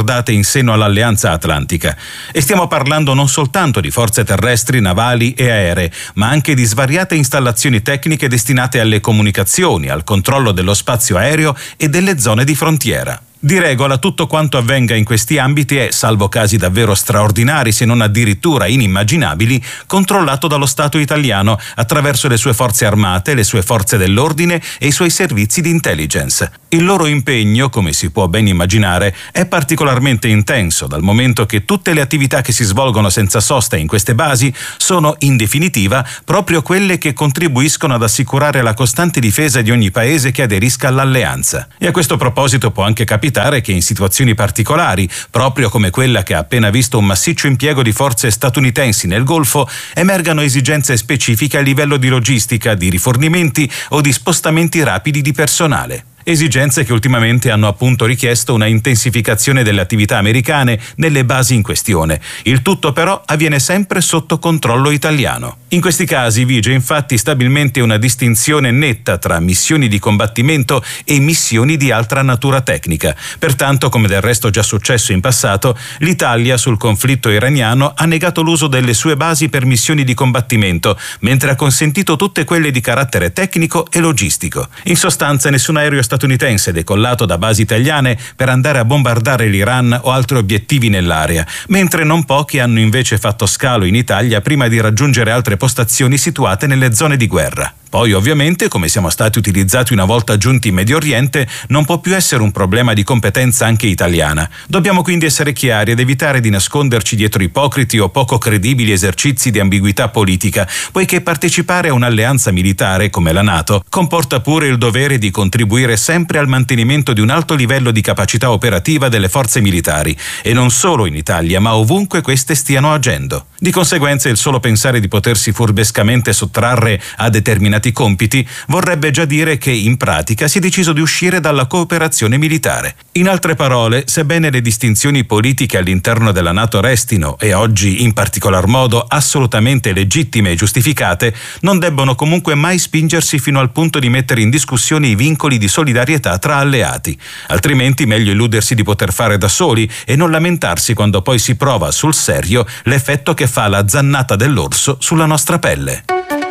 accordate in seno all'Alleanza Atlantica. E stiamo parlando non soltanto di forze terrestri, navali e aeree, ma anche di svariate installazioni tecniche destinate alle comunicazioni, al controllo dello spazio aereo e delle zone di frontiera. Di regola tutto quanto avvenga in questi ambiti è, salvo casi davvero straordinari se non addirittura inimmaginabili, controllato dallo Stato italiano attraverso le sue forze armate, le sue forze dell'ordine e i suoi servizi di intelligence. Il loro impegno, come si può ben immaginare, è particolarmente intenso, dal momento che tutte le attività che si svolgono senza sosta in queste basi sono, in definitiva, proprio quelle che contribuiscono ad assicurare la costante difesa di ogni paese che aderisca all'alleanza. E a questo proposito può anche capitare che in situazioni particolari, proprio come quella che ha appena visto un massiccio impiego di forze statunitensi nel Golfo, emergano esigenze specifiche a livello di logistica, di rifornimenti o di spostamenti rapidi di personale. Esigenze che ultimamente hanno appunto richiesto una intensificazione delle attività americane nelle basi in questione. Il tutto però avviene sempre sotto controllo italiano. In questi casi vige infatti stabilmente una distinzione netta tra missioni di combattimento e missioni di altra natura tecnica. Pertanto, come del resto già successo in passato, l'Italia sul conflitto iraniano ha negato l'uso delle sue basi per missioni di combattimento, mentre ha consentito tutte quelle di carattere tecnico e logistico. In sostanza, nessun aereo statunitense decollato da basi italiane per andare a bombardare l'Iran o altri obiettivi nell'area, mentre non pochi hanno invece fatto scalo in Italia prima di raggiungere altre postazioni situate nelle zone di guerra. Poi ovviamente, come siamo stati utilizzati una volta giunti in Medio Oriente, non può più essere un problema di competenza anche italiana. Dobbiamo quindi essere chiari ed evitare di nasconderci dietro ipocriti o poco credibili esercizi di ambiguità politica, poiché partecipare a un'alleanza militare come la NATO comporta pure il dovere di contribuire sempre al mantenimento di un alto livello di capacità operativa delle forze militari, e non solo in Italia, ma ovunque queste stiano agendo. Di conseguenza, il solo pensare di potersi furbescamente sottrarre a determinati compiti vorrebbe già dire che in pratica si è deciso di uscire dalla cooperazione militare. In altre parole, sebbene le distinzioni politiche all'interno della NATO restino, e oggi in particolar modo assolutamente legittime e giustificate, non debbono comunque mai spingersi fino al punto di mettere in discussione i vincoli di solidarietà tra alleati. Altrimenti meglio illudersi di poter fare da soli e non lamentarsi quando poi si prova sul serio l'effetto che fa la zannata dell'orso sulla nostra pelle.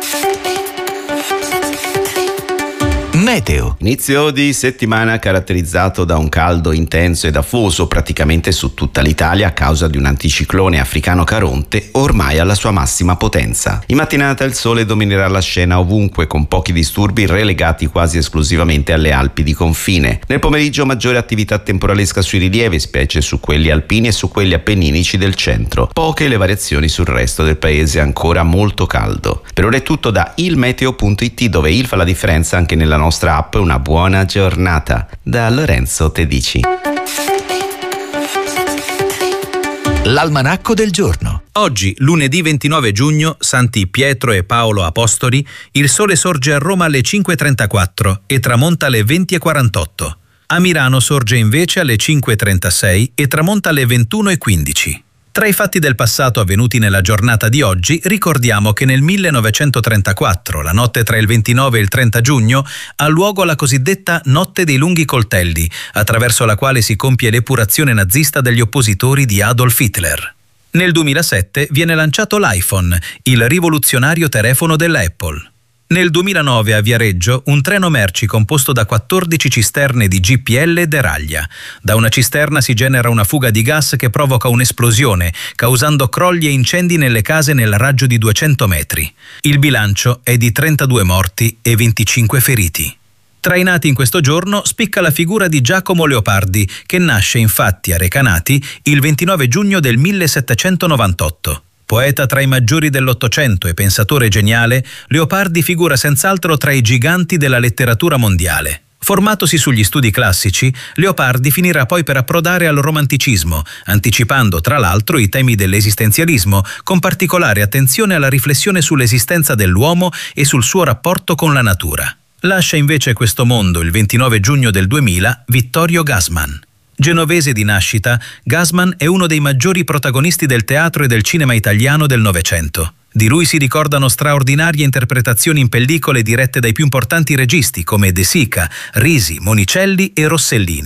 Meteo. Inizio di settimana caratterizzato da un caldo intenso ed afoso praticamente su tutta l'Italia a causa di un anticiclone africano Caronte ormai alla sua massima potenza. In mattinata il sole dominerà la scena ovunque, con pochi disturbi relegati quasi esclusivamente alle Alpi di confine. Nel pomeriggio maggiore attività temporalesca sui rilievi, specie su quelli alpini e su quelli appenninici del centro. Poche le variazioni sul resto del paese, ancora molto caldo. Per ora è tutto da ilmeteo.it, dove il fa la differenza anche nella nostra app. Una buona giornata da Lorenzo Tedici. L'almanacco del giorno. Oggi, lunedì 29 giugno, Santi Pietro e Paolo Apostoli, il sole sorge a Roma alle 5:34 e tramonta alle 20:48. A Milano sorge invece alle 5:36 e tramonta alle 21:15. Tra i fatti del passato avvenuti nella giornata di oggi, ricordiamo che nel 1934, la notte tra il 29 e il 30 giugno, ha luogo la cosiddetta Notte dei Lunghi Coltelli, attraverso la quale si compie l'epurazione nazista degli oppositori di Adolf Hitler. Nel 2007 viene lanciato l'iPhone, il rivoluzionario telefono della Apple. Nel 2009 a Viareggio un treno merci composto da 14 cisterne di GPL deraglia. Da una cisterna si genera una fuga di gas che provoca un'esplosione, causando crolli e incendi nelle case nel raggio di 200 metri. Il bilancio è di 32 morti e 25 feriti. Tra i nati in questo giorno spicca la figura di Giacomo Leopardi, che nasce infatti a Recanati il 29 giugno del 1798. Poeta tra i maggiori dell'Ottocento e pensatore geniale, Leopardi figura senz'altro tra i giganti della letteratura mondiale. Formatosi sugli studi classici, Leopardi finirà poi per approdare al romanticismo, anticipando tra l'altro i temi dell'esistenzialismo, con particolare attenzione alla riflessione sull'esistenza dell'uomo e sul suo rapporto con la natura. Lascia invece questo mondo il 29 giugno del 2000 Vittorio Gassman. Genovese di nascita, Gassman è uno dei maggiori protagonisti del teatro e del cinema italiano del Novecento. Di lui si ricordano straordinarie interpretazioni in pellicole dirette dai più importanti registi come De Sica, Risi, Monicelli e Rossellini.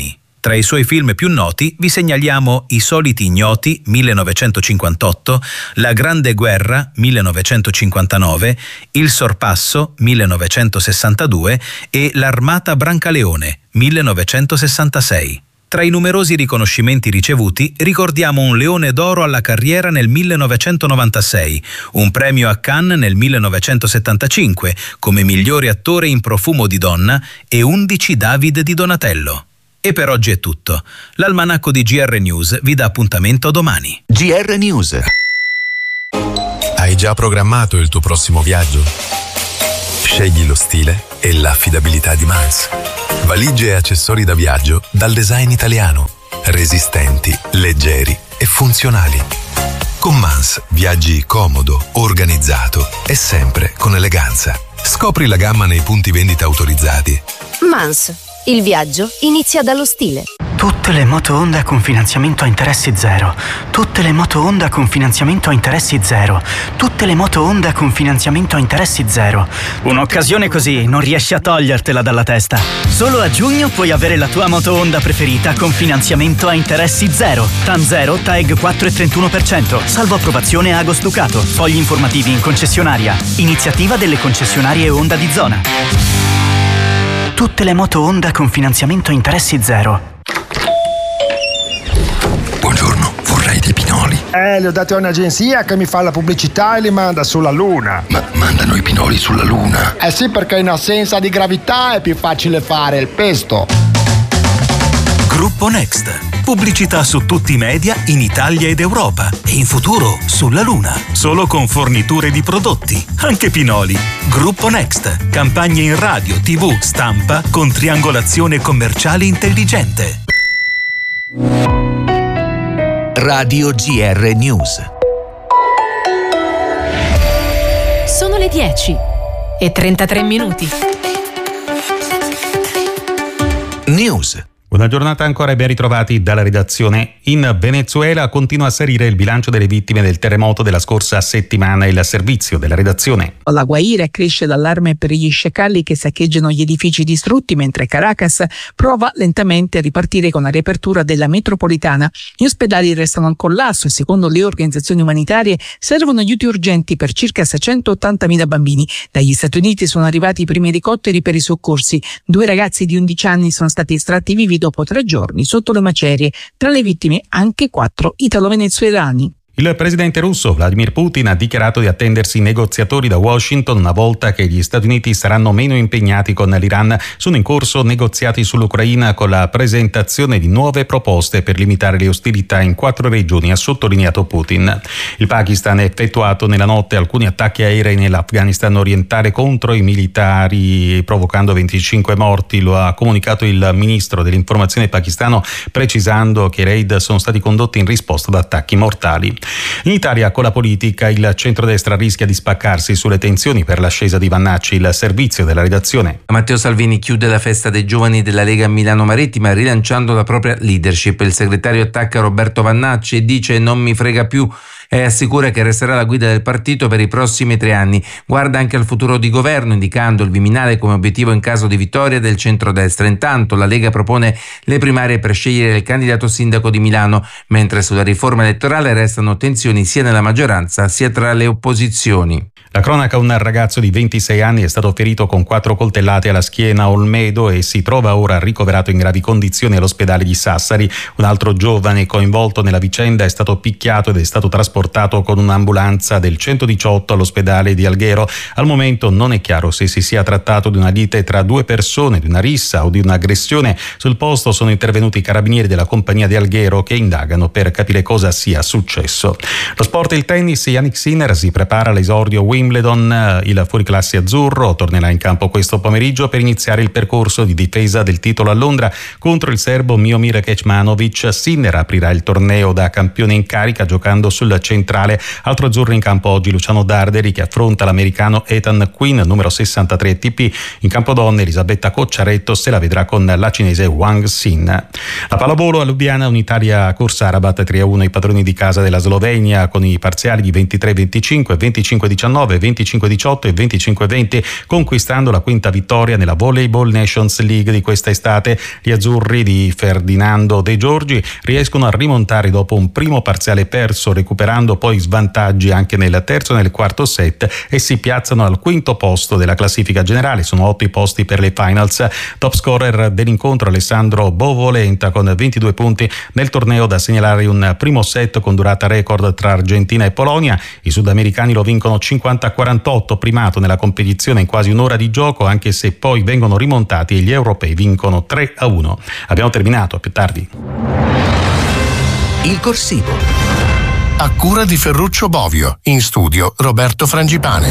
Tra i suoi film più noti vi segnaliamo I soliti ignoti 1958, La grande guerra 1959, Il sorpasso 1962 e L'armata Brancaleone 1966. Tra i numerosi riconoscimenti ricevuti ricordiamo un Leone d'Oro alla carriera nel 1996, un premio a Cannes nel 1975 come migliore attore in Profumo di donna e 11 David di Donatello. E per oggi è tutto. L'almanacco di GR News vi dà appuntamento domani. GR News. Hai già programmato il tuo prossimo viaggio? Scegli lo stile e l'affidabilità di Mans. Valigie e accessori da viaggio dal design italiano, resistenti, leggeri e funzionali. Con Mans viaggi comodo, organizzato e sempre con eleganza. Scopri la gamma nei punti vendita autorizzati. Mans, il viaggio inizia dallo stile. Tutte le moto Honda con finanziamento a interessi zero. Tutte le moto Honda con finanziamento a interessi zero. Tutte le moto Honda con finanziamento a interessi zero. Un'occasione così non riesci a togliertela dalla testa. Solo a giugno puoi avere la tua moto Honda preferita con finanziamento a interessi zero. TAN 0, TAEG 4,31%. Salvo approvazione Agos Ducato. Fogli informativi in concessionaria. Iniziativa delle concessionarie Honda di zona. Tutte le moto Honda con finanziamento a interessi zero. Buongiorno, vorrei dei pinoli. Li ho dati a un'agenzia che mi fa la pubblicità e li manda sulla Luna. Ma mandano i pinoli sulla Luna? Eh sì, perché in assenza di gravità è più facile fare il pesto. Gruppo Next. Pubblicità su tutti i media in Italia ed Europa e in futuro sulla Luna. Solo con forniture di prodotti, anche pinoli. Gruppo Next. Campagne in radio, TV, stampa con triangolazione commerciale intelligente. Radio GR News. Sono le 10:33. News. Buona giornata ancora e ben ritrovati dalla redazione. In Venezuela continua a salire il bilancio delle vittime del terremoto della scorsa settimana. Il servizio della redazione. La Guaira cresce l'allarme per gli sciacalli che saccheggiano gli edifici distrutti, mentre Caracas prova lentamente a ripartire con la riapertura della metropolitana. Gli ospedali restano al collasso e secondo le organizzazioni umanitarie servono aiuti urgenti per circa 680.000 bambini. Dagli Stati Uniti sono arrivati i primi elicotteri per i soccorsi. 2 ragazzi di 11 anni sono stati estratti vivi dopo 3 giorni sotto le macerie. Tra le vittime anche 4 italo-venezuelani. Il presidente russo Vladimir Putin ha dichiarato di attendersi negoziatori da Washington una volta che gli Stati Uniti saranno meno impegnati con l'Iran. Sono in corso negoziati sull'Ucraina con la presentazione di nuove proposte per limitare le ostilità in 4 regioni, ha sottolineato Putin. Il Pakistan ha effettuato nella notte alcuni attacchi aerei nell'Afghanistan orientale contro i militari, provocando 25 morti. Lo ha comunicato il ministro dell'informazione pakistano, precisando che i raid sono stati condotti in risposta ad attacchi mortali. In Italia, con la politica, il centrodestra rischia di spaccarsi sulle tensioni per l'ascesa di Vannacci. Il servizio della redazione. Matteo Salvini chiude la festa dei giovani della Lega Milano Marittima rilanciando la propria leadership. Il segretario attacca Roberto Vannacci e dice non mi frega più e assicura che resterà alla guida del partito per i prossimi 3 anni. Guarda anche al futuro di governo, indicando il Viminale come obiettivo in caso di vittoria del centrodestra. Intanto la Lega propone le primarie per scegliere il candidato sindaco di Milano, mentre sulla riforma elettorale restano tensioni sia nella maggioranza sia tra le opposizioni. La cronaca: un ragazzo di 26 anni è stato ferito con 4 coltellate alla schiena a Olmedo e si trova ora ricoverato in gravi condizioni all'ospedale di Sassari. Un altro giovane coinvolto nella vicenda è stato picchiato ed è stato trasportato con un'ambulanza del 118 all'ospedale di Alghero. Al momento non è chiaro se si sia trattato di una lite tra 2 persone, di una rissa o di un'aggressione. Sul posto sono intervenuti i carabinieri della compagnia di Alghero che indagano per capire cosa sia successo. Lo sport e il tennis: Jannik Sinner si prepara all'esordio Wimbledon. Il fuoriclasse azzurro tornerà in campo questo pomeriggio per iniziare il percorso di difesa del titolo a Londra contro il serbo Miomir Kecmanovic. Sinner aprirà il torneo da campione in carica giocando sul centrale. Altro azzurro in campo oggi Luciano Darderi che affronta l'americano Ethan Quinn, numero 63 ATP. In campo donne Elisabetta Cocciaretto se la vedrà con la cinese Wang Xin. La pallavolo a Lubiana, un'Italia Corsa Rabat 3-1 i padroni di casa della Slovenia con i parziali di 23-25, 25-19, 29, 25-18 e 25-20, conquistando la quinta vittoria nella Volleyball Nations League di questa estate. Gli azzurri di Ferdinando De Giorgi riescono a rimontare dopo un primo parziale perso, recuperando poi svantaggi anche nel terzo e nel quarto set, e si piazzano al quinto posto della classifica generale. Sono 8 i posti per le finals. Top scorer dell'incontro Alessandro Bovolenta con 22 punti nel torneo. Da segnalare un primo set con durata record tra Argentina e Polonia. I sudamericani lo vincono 50-48, primato nella competizione in quasi un'ora di gioco, anche se poi vengono rimontati e gli europei vincono 3-1. Abbiamo terminato, a più tardi. Il corsivo. A cura di Ferruccio Bovio, in studio Roberto Frangipane.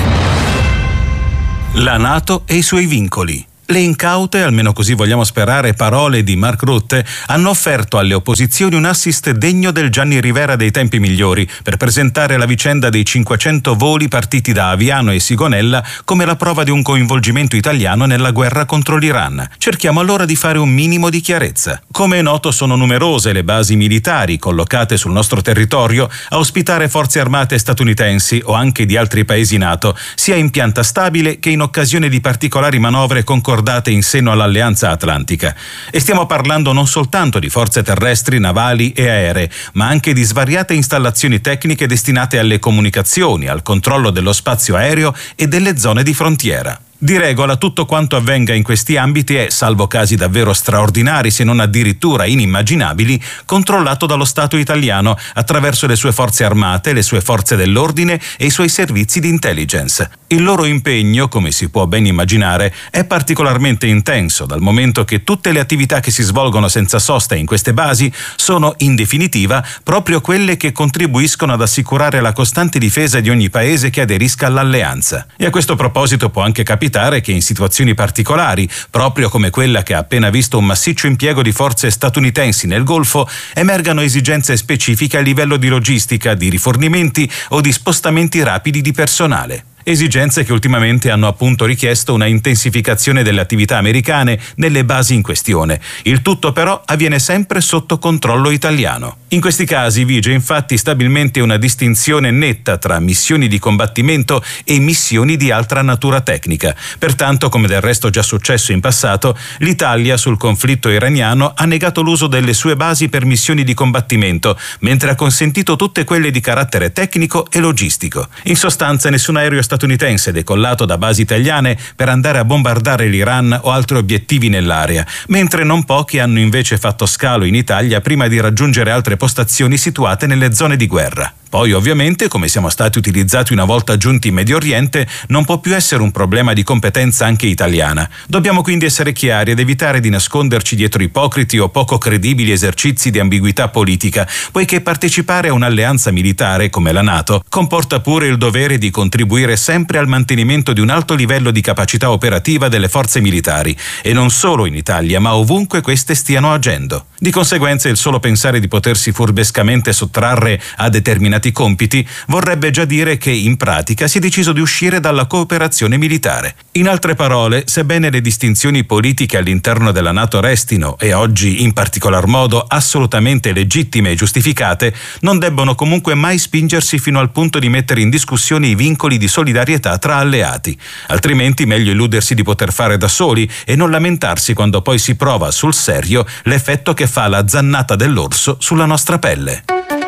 La NATO e i suoi vincoli. Le incaute, almeno così vogliamo sperare, parole di Mark Rutte hanno offerto alle opposizioni un assist degno del Gianni Rivera dei tempi migliori per presentare la vicenda dei 500 voli partiti da Aviano e Sigonella come la prova di un coinvolgimento italiano nella guerra contro l'Iran. Cerchiamo allora di fare un minimo di chiarezza. Come è noto, sono numerose le basi militari collocate sul nostro territorio a ospitare forze armate statunitensi o anche di altri paesi NATO, sia in pianta stabile che in occasione di particolari manovre concordate in seno all'Alleanza Atlantica. E stiamo parlando non soltanto di forze terrestri, navali e aeree, ma anche di svariate installazioni tecniche destinate alle comunicazioni, al controllo dello spazio aereo e delle zone di frontiera. Di regola tutto quanto avvenga in questi ambiti è, salvo casi davvero straordinari se non addirittura inimmaginabili, controllato dallo Stato italiano attraverso le sue forze armate, le sue forze dell'ordine e i suoi servizi di intelligence. Il loro impegno, come si può ben immaginare, è particolarmente intenso, dal momento che tutte le attività che si svolgono senza sosta in queste basi sono, in definitiva, proprio quelle che contribuiscono ad assicurare la costante difesa di ogni paese che aderisca all'alleanza. E a questo proposito può anche capitare che in situazioni particolari, proprio come quella che ha appena visto un massiccio impiego di forze statunitensi nel Golfo, emergano esigenze specifiche a livello di logistica, di rifornimenti o di spostamenti rapidi di personale. Esigenze che ultimamente hanno appunto richiesto una intensificazione delle attività americane nelle basi in questione. Il tutto però avviene sempre sotto controllo italiano. In questi casi vige infatti stabilmente una distinzione netta tra missioni di combattimento e missioni di altra natura tecnica. Pertanto, come del resto già successo in passato, l'Italia sul conflitto iraniano ha negato l'uso delle sue basi per missioni di combattimento, mentre ha consentito tutte quelle di carattere tecnico e logistico. In sostanza, nessun aereo statunitense decollato da basi italiane per andare a bombardare l'Iran o altri obiettivi nell'area, mentre non pochi hanno invece fatto scalo in Italia prima di raggiungere altre postazioni situate nelle zone di guerra. Poi ovviamente, come siamo stati utilizzati una volta giunti in Medio Oriente, non può più essere un problema di competenza anche italiana. Dobbiamo quindi essere chiari ed evitare di nasconderci dietro ipocriti o poco credibili esercizi di ambiguità politica, poiché partecipare a un'alleanza militare come la NATO comporta pure il dovere di contribuire sempre al mantenimento di un alto livello di capacità operativa delle forze militari, e non solo in Italia, ma ovunque queste stiano agendo. Di conseguenza, il solo pensare di potersi furbescamente sottrarre a determinati compiti vorrebbe già dire che in pratica si è deciso di uscire dalla cooperazione militare. In altre parole, sebbene le distinzioni politiche all'interno della NATO restino, e oggi in particolar modo assolutamente legittime e giustificate, non debbono comunque mai spingersi fino al punto di mettere in discussione i vincoli di solidarietà tra alleati. Altrimenti meglio illudersi di poter fare da soli e non lamentarsi quando poi si prova sul serio l'effetto che fa la zannata dell'orso sulla nostra pelle.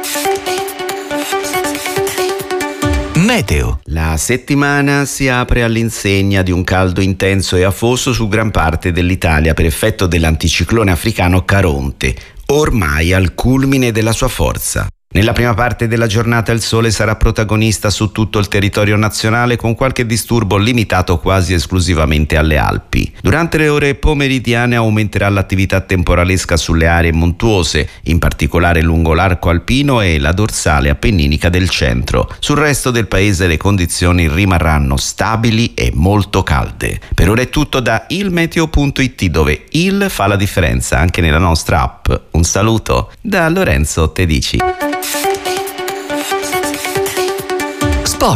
Meteo. La settimana si apre all'insegna di un caldo intenso e afoso su gran parte dell'Italia per effetto dell'anticiclone africano Caronte, ormai al culmine della sua forza. Nella prima parte della giornata il sole sarà protagonista su tutto il territorio nazionale, con qualche disturbo limitato quasi esclusivamente alle Alpi. Durante le ore pomeridiane aumenterà l'attività temporalesca sulle aree montuose, in particolare lungo l'arco alpino e la dorsale appenninica del centro. Sul resto del paese le condizioni rimarranno stabili e molto calde. Per ora è tutto da ilmeteo.it, dove il fa la differenza anche nella nostra app. Un saluto da Lorenzo Tedici. Sport.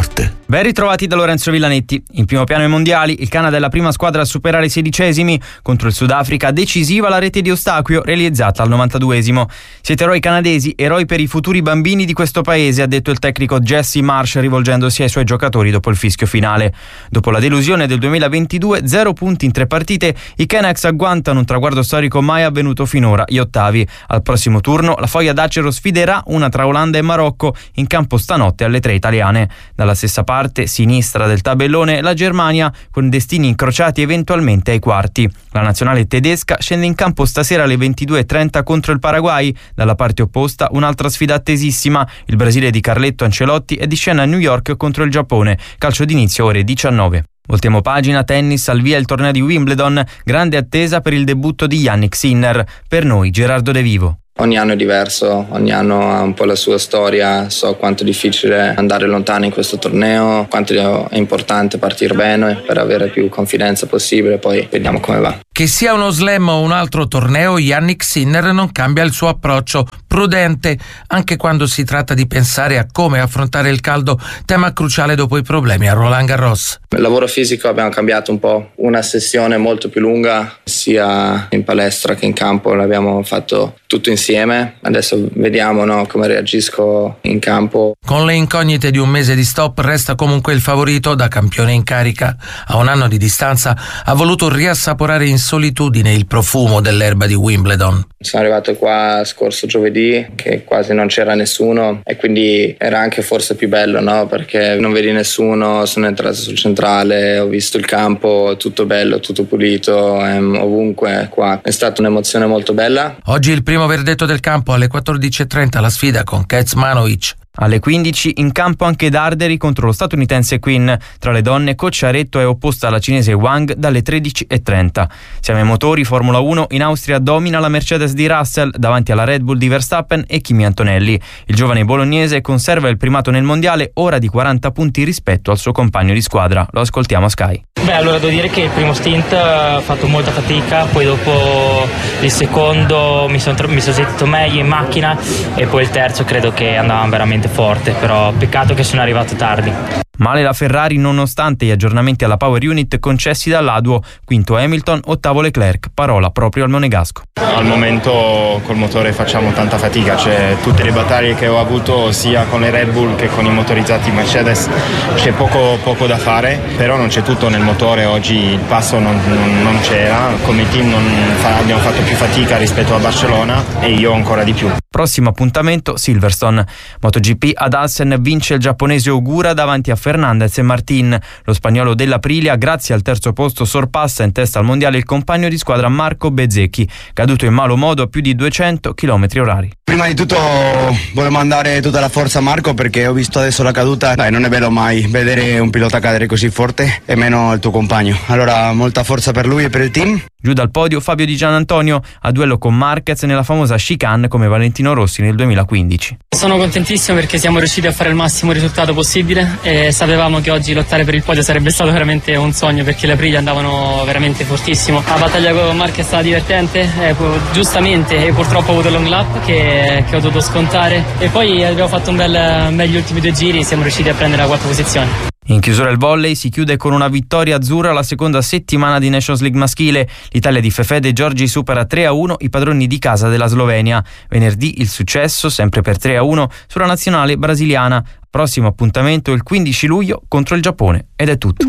Ben ritrovati da Lorenzo Villanetti. In primo piano ai mondiali, il Canada è la prima squadra a superare i 16esimi. Contro il Sudafrica decisiva la rete di Eustachio realizzata al 92esimo. Siete eroi canadesi, eroi per i futuri bambini di questo paese, ha detto il tecnico Jesse Marsh rivolgendosi ai suoi giocatori dopo il fischio finale. Dopo la delusione del 2022, 0 punti in 3 partite, i Canucks agguantano un traguardo storico mai avvenuto finora, gli ottavi. Al prossimo turno la Foglia d'Acero sfiderà una tra Olanda e Marocco in campo stanotte alle 3 italiane. Dalla stessa parte sinistra del tabellone la Germania, con destini incrociati eventualmente ai quarti. La nazionale tedesca scende in campo stasera alle 22:30 contro il Paraguay. Dalla parte opposta un'altra sfida attesissima, il Brasile di Carletto Ancelotti è di scena a New York contro il Giappone, calcio d'inizio ore 19. Voltiamo pagina, tennis, al via il torneo di Wimbledon, grande attesa per il debutto di Jannik Sinner. Per noi Gerardo De Vivo. Ogni anno è diverso, ogni anno ha un po' la sua storia, so quanto è difficile andare lontano in questo torneo, quanto è importante partire bene per avere più confidenza possibile, poi vediamo come va. Che sia uno slam o un altro torneo, Jannik Sinner non cambia il suo approccio, prudente, anche quando si tratta di pensare a come affrontare il caldo, tema cruciale dopo i problemi a Roland Garros. Nel lavoro fisico abbiamo cambiato un po', una sessione molto più lunga, sia in palestra che in campo, l'abbiamo fatto tutto insieme, adesso vediamo come reagisco in campo. Con le incognite di un mese di stop resta comunque il favorito da campione in carica. A un anno di distanza ha voluto riassaporare in solitudine il profumo dell'erba di Wimbledon. Sono arrivato qua scorso giovedì che quasi non c'era nessuno e quindi era anche forse più bello, no? Perché non vedi nessuno, sono entrato sul centrale, ho visto il campo, tutto bello, tutto pulito, ovunque qua. È stata un'emozione molto bella. Oggi il primo verdetto del campo alle 14:30 la sfida con Kecmanovic. Alle 15 in campo anche Darderi contro lo statunitense Quinn. Tra le donne Cocciaretto è opposta alla cinese Wang dalle 13:30. Siamo ai motori, Formula 1 in Austria domina la Mercedes di Russell davanti alla Red Bull di Verstappen e Kimi Antonelli. Il giovane bolognese conserva il primato nel mondiale, ora di 40 punti rispetto al suo compagno di squadra. Lo ascoltiamo a Sky. Allora devo dire che il primo stint ho fatto molta fatica, poi dopo il secondo mi sono sentito meglio in macchina e poi il terzo credo che andava veramente forte, però peccato che sono arrivato tardi. Male la Ferrari nonostante gli aggiornamenti alla Power Unit concessi dall'Aduo, quinto Hamilton, ottavo Leclerc, parola proprio al monegasco. Al momento col motore facciamo tanta fatica, cioè tutte le battaglie che ho avuto sia con le Red Bull che con i motorizzati Mercedes c'è poco da fare, però non c'è tutto nel motore, oggi il passo non c'era, come team abbiamo fatto più fatica rispetto a Barcellona e io ancora di più. Prossimo appuntamento Silverstone. MotoGP ad Assen vince il giapponese Ogura davanti a Fernandez e Martin. Lo spagnolo dell'Aprilia, grazie al terzo posto, sorpassa in testa al mondiale il compagno di squadra Marco Bezzecchi, caduto in malo modo a più di 200 km/h. Prima di tutto volevo mandare tutta la forza a Marco perché ho visto adesso la caduta. Non è bello mai vedere un pilota cadere così forte e meno il tuo compagno. Allora molta forza per lui e per il team. Giù dal podio Fabio Di Gianantonio a duello con Marquez nella famosa chicane come Valentino Rossi nel 2015. Sono contentissimo perché siamo riusciti a fare il massimo risultato possibile e sapevamo che oggi lottare per il podio sarebbe stato veramente un sogno perché le Aprilia andavano veramente fortissimo. La battaglia con Marquez è stata divertente, giustamente, e purtroppo ho avuto il long lap che ho dovuto scontare e poi abbiamo fatto gli ultimi 2 giri e siamo riusciti a prendere la 4ª posizione. In chiusura il volley si chiude con una vittoria azzurra la seconda settimana di Nations League maschile. L'Italia di Fefede Giorgi supera 3-1 i padroni di casa della Slovenia. Venerdì il successo, sempre per 3-1, sulla nazionale brasiliana. Prossimo appuntamento il 15 luglio contro il Giappone. Ed è tutto.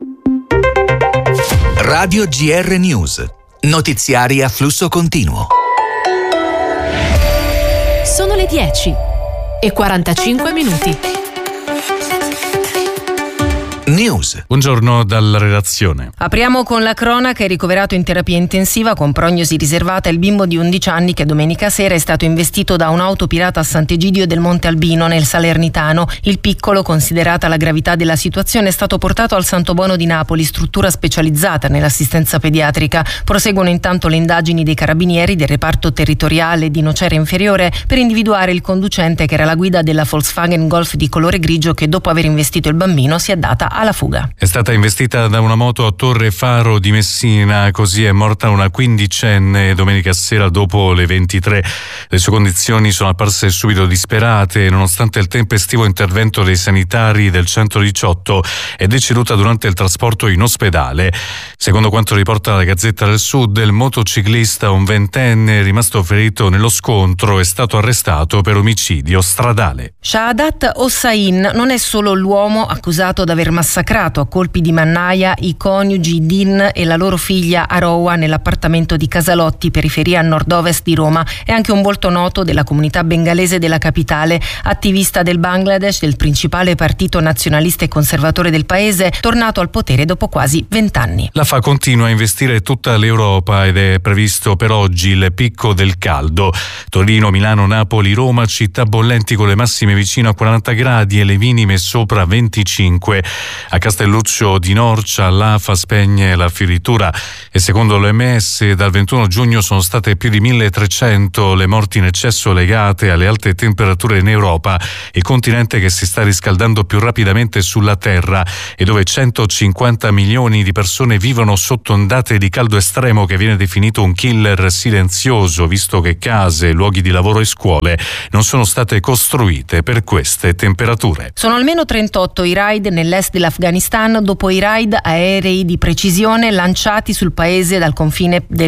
Radio GR News. Notiziari a flusso continuo. Sono le 10:45. News. Buongiorno dalla redazione. Apriamo con la cronaca. È ricoverato in terapia intensiva con prognosi riservata il bimbo di 11 anni che domenica sera è stato investito da un'auto pirata a Sant'Egidio del Monte Albino nel Salernitano. Il piccolo, considerata la gravità della situazione, è stato portato al Santo Buono di Napoli, struttura specializzata nell'assistenza pediatrica. Proseguono intanto le indagini dei carabinieri del reparto territoriale di Nocera Inferiore per individuare il conducente che era alla guida della Volkswagen Golf di colore grigio che dopo aver investito il bambino si è data alla fuga. È stata investita da una moto a Torre Faro di Messina, così è morta una quindicenne domenica sera dopo le 23. Le sue condizioni sono apparse subito disperate, nonostante il tempestivo intervento dei sanitari del 118 è deceduta durante il trasporto in ospedale. Secondo quanto riporta la Gazzetta del Sud, il motociclista, un ventenne rimasto ferito nello scontro, è stato arrestato per omicidio stradale. Shaadat Hossain non è solo l'uomo accusato d'aver massacrato a colpi di mannaia i coniugi Din e la loro figlia Aroa nell'appartamento di Casalotti, periferia a nord-ovest di Roma. È anche un volto noto della comunità bengalese della capitale, attivista del Bangladesh, del principale partito nazionalista e conservatore del paese, tornato al potere dopo quasi 20 anni. La FA continua a investire tutta l'Europa ed è previsto per oggi il picco del caldo. Torino, Milano, Napoli, Roma, città bollenti con le massime vicino a 40 gradi e le minime sopra 25. A Castelluccio di Norcia l'AFA spegne la fioritura e secondo l'OMS dal 21 giugno sono state più di 1300 le morti in eccesso legate alle alte temperature in Europa, il continente che si sta riscaldando più rapidamente sulla Terra e dove 150 milioni di persone vivono sotto ondate di caldo estremo che viene definito un killer silenzioso, visto che case, luoghi di lavoro e scuole non sono state costruite per queste temperature. Sono almeno 38 i raid nell'est dell'Afghanistan dopo i raid aerei di precisione lanciati sul paese dal confine del